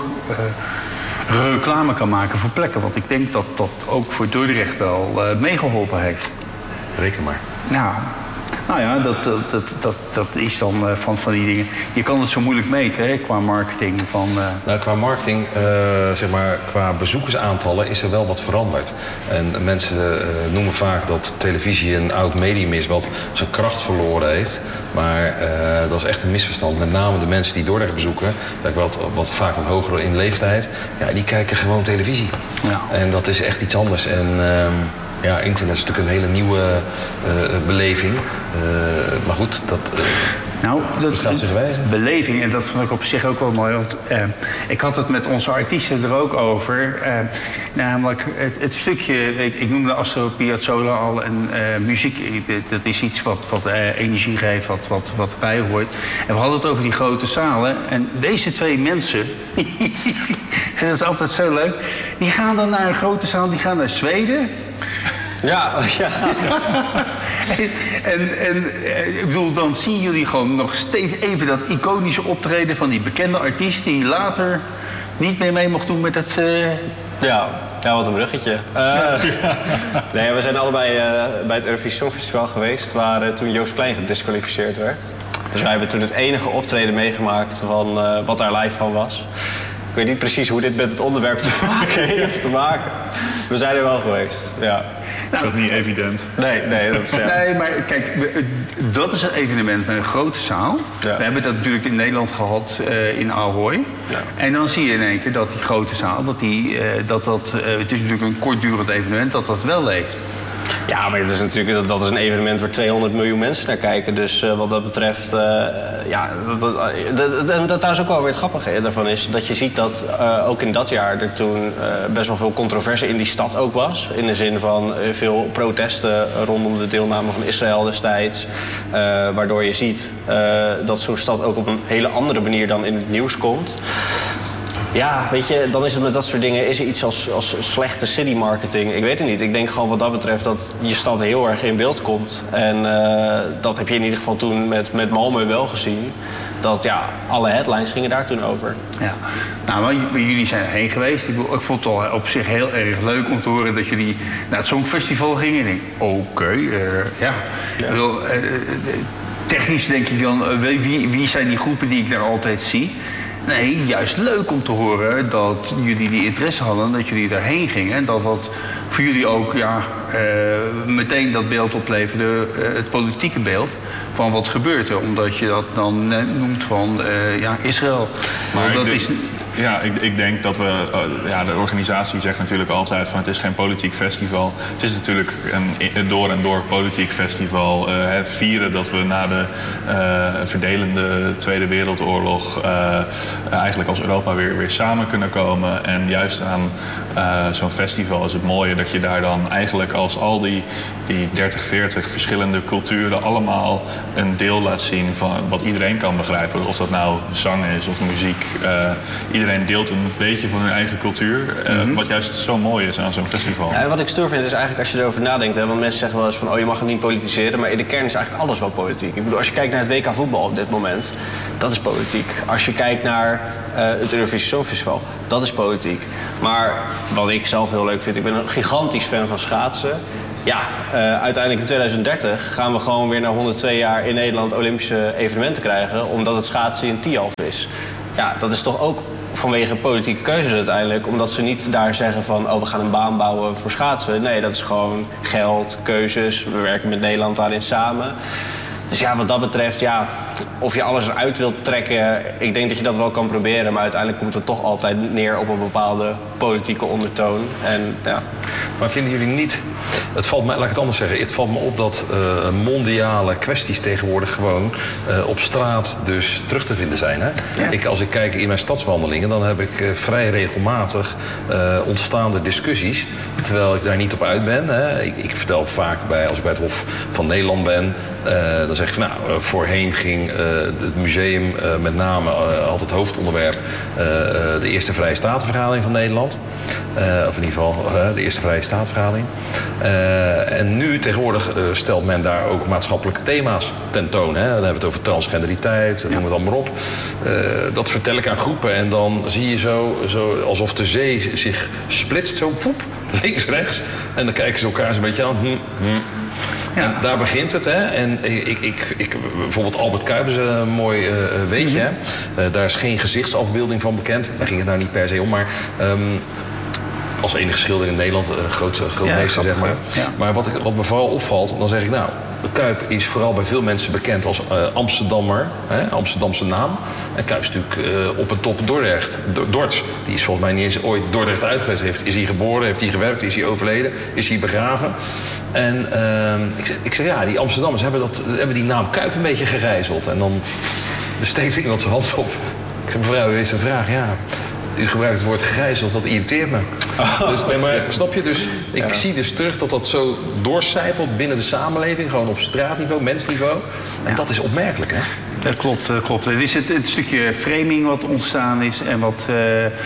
uh, reclame kan maken voor plekken. Want ik denk dat dat ook voor Dordrecht wel uh, meegeholpen heeft. Reken maar. Nou, nou ja, dat, dat, dat, dat, dat is dan uh, van, van die dingen. Je kan het zo moeilijk meten, hè, qua marketing. Van, uh... Nou, qua marketing, uh, zeg maar, qua bezoekersaantallen is er wel wat veranderd. En mensen uh, noemen vaak dat televisie een oud medium is wat zijn kracht verloren heeft. Maar uh, dat is echt een misverstand. Met name de mensen die Dordrecht bezoeken, dat wat, wat vaak wat hoger in leeftijd, ja, die kijken gewoon televisie. Ja. En dat is echt iets anders. En, uh, Ja, internet is natuurlijk een hele nieuwe uh, beleving. Uh, maar goed, dat, uh, nou, dat, dat gaat zich wijzen. Beleving, en dat vond ik op zich ook wel mooi. Want uh, ik had het met onze artiesten er ook over. Uh, namelijk het, het stukje, ik, ik noemde Astor Piazzolla al. En uh, muziek, dat is iets wat, wat uh, energie geeft, wat, wat, wat bij hoort. En we hadden het over die grote zalen. En deze twee mensen, dat is altijd zo leuk. Die gaan dan naar een grote zaal, die gaan naar Zweden. Ja, ja. en, en ik bedoel, dan zien jullie gewoon nog steeds even dat iconische optreden van die bekende artiest die later niet meer mee mocht doen met het... Uh... Ja, ja, wat een bruggetje. Uh, nee, we zijn allebei uh, bij het Eurovisie Songfestival geweest, waar uh, toen Joost Klein gedisqualificeerd werd. Dus wij hebben toen het enige optreden meegemaakt van uh, wat daar live van was. Ik weet niet precies hoe dit met het onderwerp te maken heeft te maken. We zijn er wel geweest, ja. Is dat niet evident? Nee, nee, dat is ja. Nee, maar kijk, dat is een evenement met een grote zaal. Ja. We hebben dat natuurlijk in Nederland gehad uh, in Ahoy. Ja. En dan zie je in één keer dat die grote zaal, dat die, uh, dat, dat, uh, het is natuurlijk een kortdurend evenement, dat dat wel leeft. Ja, maar het is natuurlijk, dat is een evenement waar tweehonderd miljoen mensen naar kijken. Dus uh, wat dat betreft, uh, ja, dat, dat daar is ook wel weer het grappige daarvan is. Dat je ziet dat uh, ook in dat jaar er toen uh, best wel veel controverse in die stad ook was. In de zin van uh, veel protesten rondom de deelname van Israël destijds. Uh, waardoor je ziet uh, dat zo'n stad ook op een hele andere manier dan in het nieuws komt. Ja, weet je, dan is het met dat soort dingen, is er iets als, als slechte city marketing? Ik weet het niet. Ik denk gewoon wat dat betreft dat je stad heel erg in beeld komt. En uh, dat heb je in ieder geval toen met, met Malmö wel gezien. Dat ja, alle headlines gingen daar toen over. Ja, nou, maar jullie zijn erheen geweest. Ik, ik vond het al op zich heel erg leuk om te horen dat jullie naar het Songfestival gingen. Ik denk, oké, okay, uh, ja. ja. Bedoel, uh, technisch denk ik dan, uh, wie, wie zijn die groepen die ik daar altijd zie? Nee, juist leuk om te horen dat jullie die interesse hadden, dat jullie daarheen gingen. En dat dat voor jullie ook ja, uh, meteen dat beeld opleverde, uh, het politieke beeld van wat gebeurt er. Omdat je dat dan noemt van uh, ja, Israël. Maar dat de, is... Ja, ik, ik denk dat we... Uh, ja, de organisatie zegt natuurlijk altijd van het is geen politiek festival. Het is natuurlijk een, een door en door politiek festival. Uh, het vieren dat we na de uh, verdelende Tweede Wereldoorlog... Uh, eigenlijk als Europa weer, weer samen kunnen komen. En juist aan uh, zo'n festival is het mooie dat je daar dan eigenlijk als al die, die dertig, veertig verschillende culturen... allemaal een deel laat zien van wat iedereen kan begrijpen. Of dat nou zang is of muziek. Uh, iedereen deelt een beetje van hun eigen cultuur. Uh, mm-hmm. Wat juist zo mooi is aan zo'n festival. Ja, en wat ik stoer vind is eigenlijk als je erover nadenkt. Hè, want mensen zeggen wel eens van oh je mag het niet politiseren. Maar in de kern is eigenlijk alles wel politiek. Ik bedoel als je kijkt naar het W K voetbal op dit moment. Dat is politiek. Als je kijkt naar uh, het Eurovisie Songfestival. Dat is politiek. Maar wat ik zelf heel leuk vind. Ik ben een gigantisch fan van schaatsen. Ja, uh, uiteindelijk in tweeduizend dertig gaan we gewoon weer na honderdtwee jaar in Nederland Olympische evenementen krijgen. Omdat het schaatsen in Tialf is. Ja, dat is toch ook vanwege politieke keuzes uiteindelijk. Omdat ze niet daar zeggen van oh we gaan een baan bouwen voor schaatsen. Nee, dat is gewoon geld, keuzes. We werken met Nederland daarin samen. Dus ja, wat dat betreft, ja, of je alles eruit wilt trekken... ik denk dat je dat wel kan proberen... maar uiteindelijk komt het toch altijd neer op een bepaalde politieke ondertoon. En, ja. Maar vinden jullie niet... Het valt me, laat ik het anders zeggen. Het valt me op dat uh, mondiale kwesties tegenwoordig gewoon uh, op straat dus terug te vinden zijn. Hè? Ja. Ik, als ik kijk in mijn stadswandelingen, dan heb ik uh, vrij regelmatig uh, ontstaande discussies. Terwijl ik daar niet op uit ben. Hè? Ik, ik vertel vaak bij, als ik bij het Hof van Nederland ben... Uh, dan zeg ik van nou, uh, voorheen ging uh, het museum uh, met name uh, altijd het hoofdonderwerp uh, uh, de Eerste Vrije Statenvergadering van Nederland. Uh, of in ieder geval uh, de Eerste Vrije Statenvergadering. Uh, en nu tegenwoordig uh, stelt men daar ook maatschappelijke thema's tentoon. Hè? Dan hebben we het over transgenderiteit, noem het allemaal op. Uh, dat vertel ik aan groepen en dan zie je zo, zo alsof de zee zich splitst, zo poep, links, rechts. En dan kijken ze elkaar eens een beetje aan. Hm, hm. Ja. En daar begint het, hè. En ik, ik, ik, bijvoorbeeld Albert Kuip is een mooi uh, weetje, mm-hmm. hè. Uh, daar is geen gezichtsafbeelding van bekend. Daar ging het nou niet per se om, maar... Um, als enige schilder in Nederland, een groot, groot ja, meester, zeg maar. Ja. Maar wat, ik, wat me vooral opvalt, dan zeg ik nou... Kuip is vooral bij veel mensen bekend als uh, Amsterdammer, hè, Amsterdamse naam. En Kuip is natuurlijk uh, op een top Dordrecht. Dordt, die is volgens mij niet eens ooit Dordrecht uitgeweest. Heeft, is hij geboren, heeft hij gewerkt, is hij overleden, is hij begraven. En uh, ik, zeg, ik zeg ja, die Amsterdammers hebben, dat, hebben die naam Kuip een beetje gerijzeld. En dan steekt iemand zijn hand op. Ik zeg mevrouw, u heeft een vraag, ja... U gebruikt het woord gegijzeld, dat irriteert me. Oh, dus, nee, maar snap je? Dus ik ja. zie dus terug dat dat zo doorcijpelt binnen de samenleving. Gewoon op straatniveau, mensniveau. En ja. dat is opmerkelijk, hè? Dat klopt, dat klopt. Het is het, het stukje framing wat ontstaan is. En wat, uh, uh,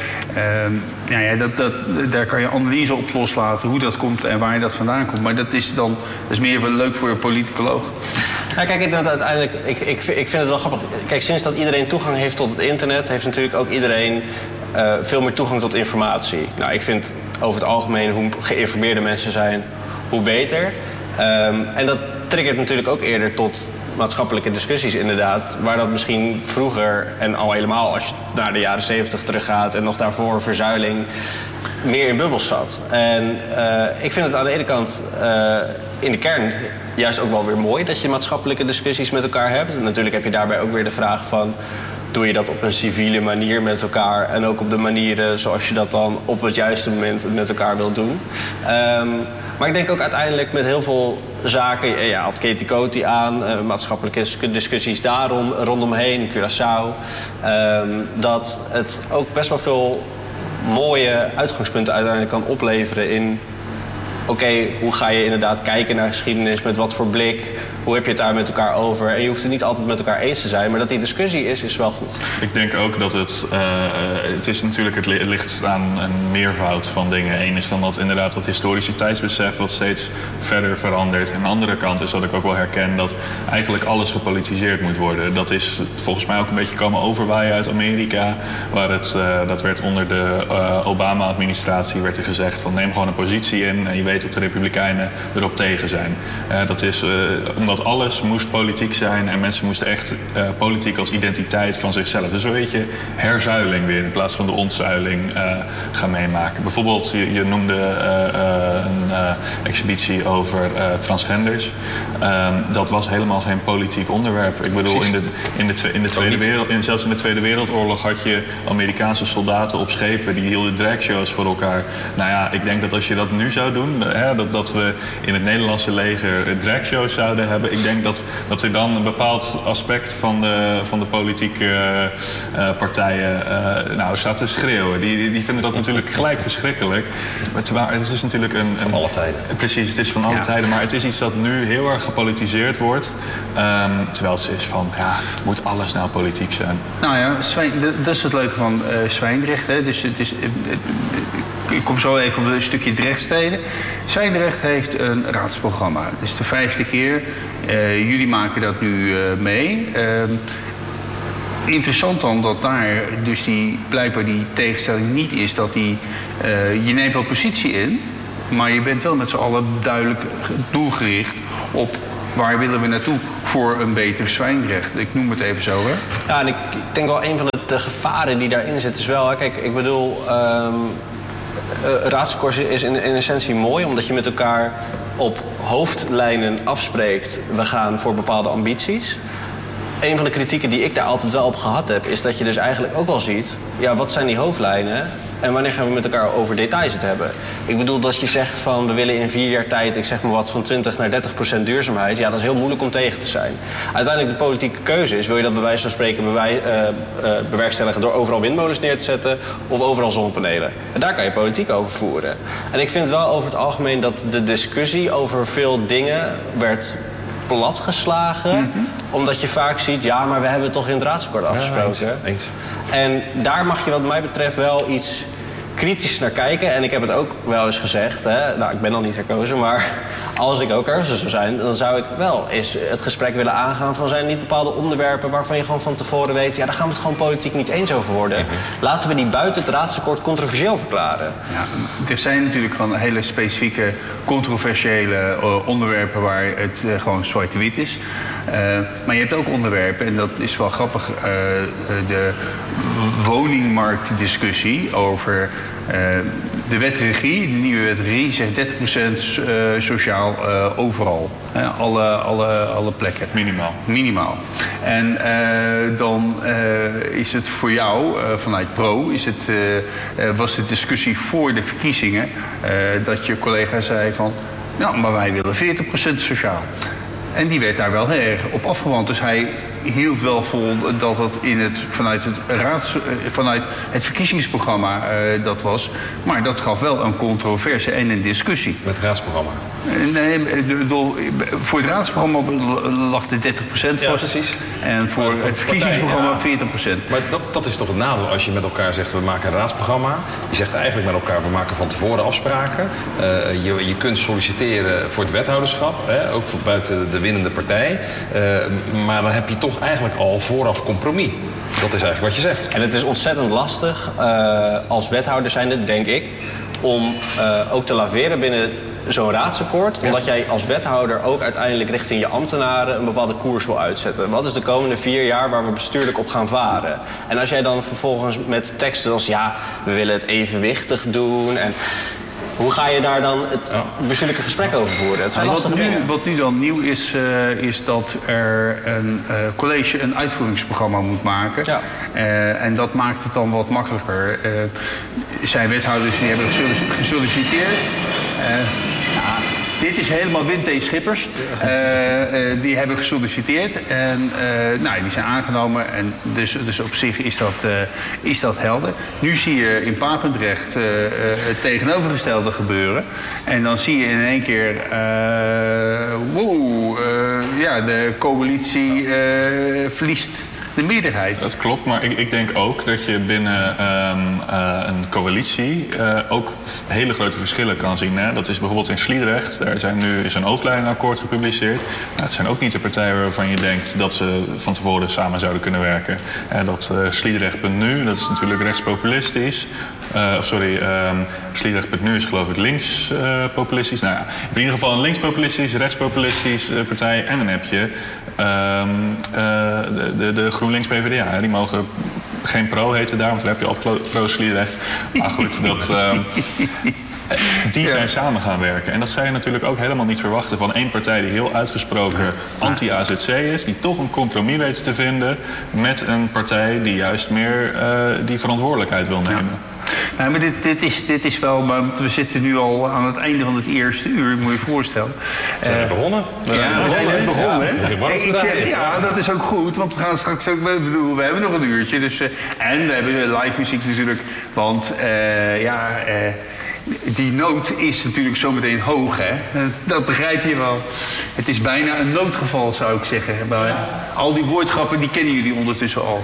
nou ja, dat, dat, daar kan je analyse op loslaten. Hoe dat komt en waar je dat vandaan komt. Maar dat is dan dat is meer leuk voor een politicoloog. Ja, kijk, ik, uiteindelijk, ik, ik, ik vind het wel grappig. Kijk, sinds dat iedereen toegang heeft tot het internet... heeft natuurlijk ook iedereen uh, veel meer toegang tot informatie. Nou, ik vind over het algemeen hoe geïnformeerde mensen zijn, hoe beter. Um, en dat triggert natuurlijk ook eerder tot maatschappelijke discussies inderdaad... waar dat misschien vroeger, en al helemaal als je naar de jaren zeventig teruggaat... en nog daarvoor verzuiling, meer in bubbels zat. En uh, ik vind het aan de ene kant uh, in de kern... juist ook wel weer mooi dat je maatschappelijke discussies met elkaar hebt. En natuurlijk heb je daarbij ook weer de vraag van... doe je dat op een civiele manier met elkaar... en ook op de manieren zoals je dat dan op het juiste moment met elkaar wilt doen. Um, maar ik denk ook uiteindelijk met heel veel zaken... ja, had Katie Coty aan, uh, maatschappelijke discussies daarom, rondomheen, Curaçao... Um, dat het ook best wel veel mooie uitgangspunten uiteindelijk kan opleveren in... Oké, okay, hoe ga je inderdaad kijken naar geschiedenis, met wat voor blik... hoe heb je het daar met elkaar over? En je hoeft het niet altijd met elkaar eens te zijn... maar dat die discussie is, is wel goed. Ik denk ook dat het... Uh, het is natuurlijk, het ligt aan een meervoud van dingen. Eén is dan dat inderdaad dat historische tijdsbesef... wat steeds verder verandert. En de andere kant is dat ik ook wel herken... dat eigenlijk alles gepolitiseerd moet worden. Dat is volgens mij ook een beetje komen overwaaien uit Amerika... waar het, uh, dat werd onder de uh, Obama-administratie werd er gezegd... van neem gewoon een positie in... en je weet dat de Republikeinen erop tegen zijn. Uh, dat is... Uh, omdat omdat alles moest politiek zijn en mensen moesten echt uh, politiek als identiteit van zichzelf. Dus een beetje herzuiling weer in plaats van de ontzuiling uh, gaan meemaken. Bijvoorbeeld, je, je noemde uh, uh, een uh, exhibitie over uh, transgenders. Uh, dat was helemaal geen politiek onderwerp. Ik bedoel, in de, in de, twe, in de tweede wereld, in, zelfs in de Tweede Wereldoorlog had je Amerikaanse soldaten op schepen die hielden dragshows voor elkaar. Nou ja, ik denk dat als je dat nu zou doen, hè, dat, dat we in het Nederlandse leger dragshows zouden hebben, ik denk dat, dat er dan een bepaald aspect van de, van de politieke uh, partijen uh, nou, staat te schreeuwen. Die, die, die vinden dat natuurlijk gelijk verschrikkelijk. Terwijl het is natuurlijk een, een... Van alle tijden. Precies, het is van alle ja. tijden, maar het is iets dat nu heel erg gepolitiseerd wordt. Um, terwijl het is van, ja, moet alles nou politiek zijn? Nou ja, Zwijn, dat is het leuke van uh, Zwijndrecht. Hè. Dus het is, uh, uh, ik kom zo even op een stukje Drechtsteden. Zwijndrecht heeft een raadsprogramma. Het is de vijfde keer. Uh, jullie maken dat nu uh, mee. Uh, interessant dan dat daar dus die, blijkbaar die tegenstelling niet is dat die... Uh, je neemt wel positie in, maar je bent wel met z'n allen duidelijk doelgericht op waar willen we naartoe voor een beter Zwijndrecht. Ik noem het even zo, hè? Ja, en ik, ik denk wel een van de, de gevaren die daarin zit is wel... Hè, kijk, ik bedoel, um, uh, raadsakkoord is in, in essentie mooi, omdat je met elkaar op hoofdlijnen afspreekt, we gaan voor bepaalde ambities. Een van de kritieken die ik daar altijd wel op gehad heb, is dat je dus eigenlijk ook wel ziet, ja, wat zijn die hoofdlijnen en wanneer gaan we met elkaar over details het hebben? Ik bedoel, dat je zegt van we willen in vier jaar tijd, ik zeg maar wat, van twintig naar dertig procent duurzaamheid, ja, dat is heel moeilijk om tegen te zijn. Uiteindelijk de politieke keuze is, wil je dat bij wijze van spreken bewij, uh, uh, bewerkstelligen door overal windmolens neer te zetten of overal zonnepanelen. En daar kan je politiek over voeren. En ik vind wel over het algemeen dat de discussie over veel dingen werd platgeslagen, mm-hmm. omdat je vaak ziet, ja, maar we hebben het toch in het raadsakkoord afgesproken. Ja, eens. En daar mag je wat mij betreft wel iets kritisch naar kijken. En ik heb het ook wel eens gezegd, hè, nou, ik ben al niet herkozen, maar als ik ook er zou zijn, dan zou ik wel eens het gesprek willen aangaan van zijn er niet bepaalde onderwerpen waarvan je gewoon van tevoren weet, ja, daar gaan we het gewoon politiek niet eens over worden. Mm-hmm. Laten we die buiten het raadsakkoord controversieel verklaren. Ja, er zijn natuurlijk gewoon hele specifieke controversiële uh, onderwerpen waar het uh, gewoon zwart-wit is. Uh, maar je hebt ook onderwerpen, en dat is wel grappig, uh, de woningmarktdiscussie over uh, de wet regie. De nieuwe wet regie zegt dertig procent uh, sociaal uh, overal. Uh, alle, alle, alle plekken. Minimaal. Minimaal. En uh, dan uh, is het voor jou, uh, vanuit Pro, is het, uh, uh, was de discussie voor de verkiezingen uh, dat je collega zei van, nou, maar wij willen veertig procent sociaal. En die werd daar wel heel erg op afgewand. Dus hij hield wel vol dat het, in het vanuit, het raads, vanuit het verkiezingsprogramma uh, dat was. Maar dat gaf wel een controverse en een discussie. Met het raadsprogramma? Nee, voor het raadsprogramma lag de dertig procent vast. Ja, precies. En voor het verkiezingsprogramma ja. veertig procent. Maar dat, dat is toch het nadeel als je met elkaar zegt, we maken een raadsprogramma. Je zegt eigenlijk met elkaar, we maken van tevoren afspraken. Uh, je, je kunt solliciteren voor het wethouderschap, hè, ook voor buiten de winnende partij. Uh, maar dan heb je toch eigenlijk al vooraf compromis. Dat is eigenlijk wat je zegt. En het is ontzettend lastig, uh, als wethouder zijnde, denk ik, om uh, ook te laveren binnen zo'n raadsakkoord. Ja. Omdat jij als wethouder ook uiteindelijk richting je ambtenaren een bepaalde koers wil uitzetten. Wat is de komende vier jaar waar we bestuurlijk op gaan varen? En als jij dan vervolgens met teksten als ja, we willen het evenwichtig doen en hoe ga je daar dan het bestuurlijke gesprek over voeren? Het zijn ja, lastige wat, nu, dingen. wat nu dan nieuw is, uh, is dat er een uh, college een uitvoeringsprogramma moet maken. Ja. Uh, en dat maakt het dan wat makkelijker. Uh, zijn wethouders die hebben gesolliciteerd. Uh, ja, dit is helemaal Wint T. Schippers. Uh, uh, die hebben gesolliciteerd en uh, nou, die zijn aangenomen. En dus, dus op zich is dat, uh, is dat helder. Nu zie je in Papendrecht uh, uh, het tegenovergestelde gebeuren. En dan zie je in één keer, uh, wow, uh, ja, de coalitie uh, verliest de meerderheid. Dat klopt, maar ik, ik denk ook dat je binnen um, uh, een coalitie uh, ook hele grote verschillen kan zien. Hè? Dat is bijvoorbeeld in Sliedrecht, daar zijn nu, is een hoofdlijnenakkoord gepubliceerd. Nou, het zijn ook niet de partijen waarvan je denkt dat ze van tevoren samen zouden kunnen werken. Uh, dat uh, Sliedrecht.nu, dat is natuurlijk rechtspopulistisch. Uh, of sorry, um, Sliedrecht.nu is geloof ik linkspopulistisch. Uh, nou ja, in ieder geval een linkspopulistisch, rechtspopulistisch uh, partij. En dan heb je um, uh, de, de, de GroenLinks P v d A. Die mogen geen pro heten daar, want daar heb je al pro Sliedrecht. Maar goed, dat... Um, Die zijn samen gaan werken. En dat zou je natuurlijk ook helemaal niet verwachten van één partij die heel uitgesproken anti-A Z C is. Die toch een compromis weet te vinden met een partij die juist meer uh, die verantwoordelijkheid wil nemen. Ja. Nou, maar dit, dit, is, dit is wel, maar we zitten nu al aan het einde van het eerste uur, moet je je voorstellen. We zijn uh, begonnen. We zijn ja, we zijn net begonnen. Ja, hè? Ik, ik zeg, ja, dat is ook goed, want we gaan straks ook, ik bedoel, we hebben nog een uurtje. Dus, uh, en we hebben live muziek natuurlijk, want uh, ja... Uh, die nood is natuurlijk zometeen hoog, hè? Dat begrijp je wel. Het is bijna een noodgeval, zou ik zeggen. Maar al die woordgrappen, die kennen jullie ondertussen al.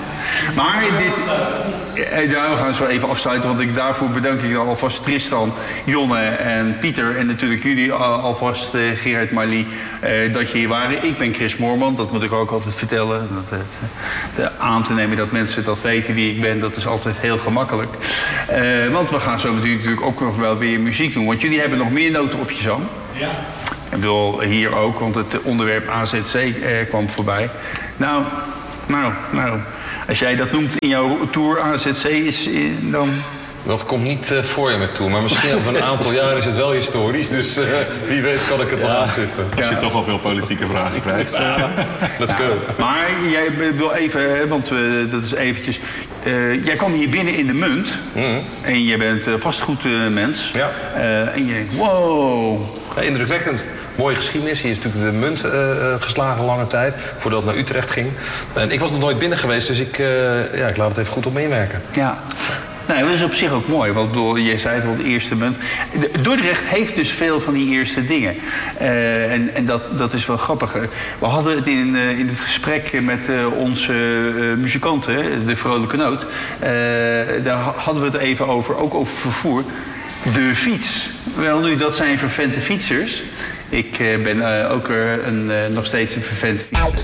Maar dit... Ja, we gaan zo even afsluiten, want ik, daarvoor bedank ik alvast Tristan, Jonne en Pieter. En natuurlijk jullie alvast, uh, Gerard, Marlie, uh, dat je hier waren. Ik ben Chris Moorman, dat moet ik ook altijd vertellen. Dat, uh, aan te nemen dat mensen dat weten wie ik ben, dat is altijd heel gemakkelijk. Uh, want we gaan zo natuurlijk ook nog wel weer muziek doen. Want jullie hebben nog meer noten op je zang. Ja. Ik bedoel, hier ook, want het onderwerp A Z C uh, kwam voorbij. Nou, nou, nou... Als jij dat noemt in jouw tour A Z C, is, dan... Dat komt niet uh, voor je met toe, maar misschien over een aantal jaar is het wel historisch. Dus uh, wie weet kan ik het wel ja. aantippen. Als je ja. toch al veel politieke vragen krijgt. Ja. Dat kan. Maar jij wil even, want uh, dat is eventjes... Uh, jij kwam hier binnen in de Munt. Mm-hmm. En je bent uh, vastgoedmens. Ja. Uh, en je... Wow. Ja, indrukwekkend. Mooie geschiedenis. Hier is natuurlijk de Munt uh, geslagen lange tijd, voordat het naar Utrecht ging. En ik was nog nooit binnen geweest, dus ik, uh, ja, ik laat het even goed op me inwerken. Ja. Nee, dat is op zich ook mooi, want bedoel, je zei het al, de eerste munt. Dordrecht heeft dus veel van die eerste dingen. Uh, en en dat, dat is wel grappig. We hadden het in, uh, in het gesprek met uh, onze uh, muzikanten, de Vrolijke Noot. Uh, daar hadden we het even over, ook over vervoer. De fiets. Wel nu, dat zijn vervente fietsers. Ik uh, ben uh, ook uh, een, uh, nog steeds een vervente fietser.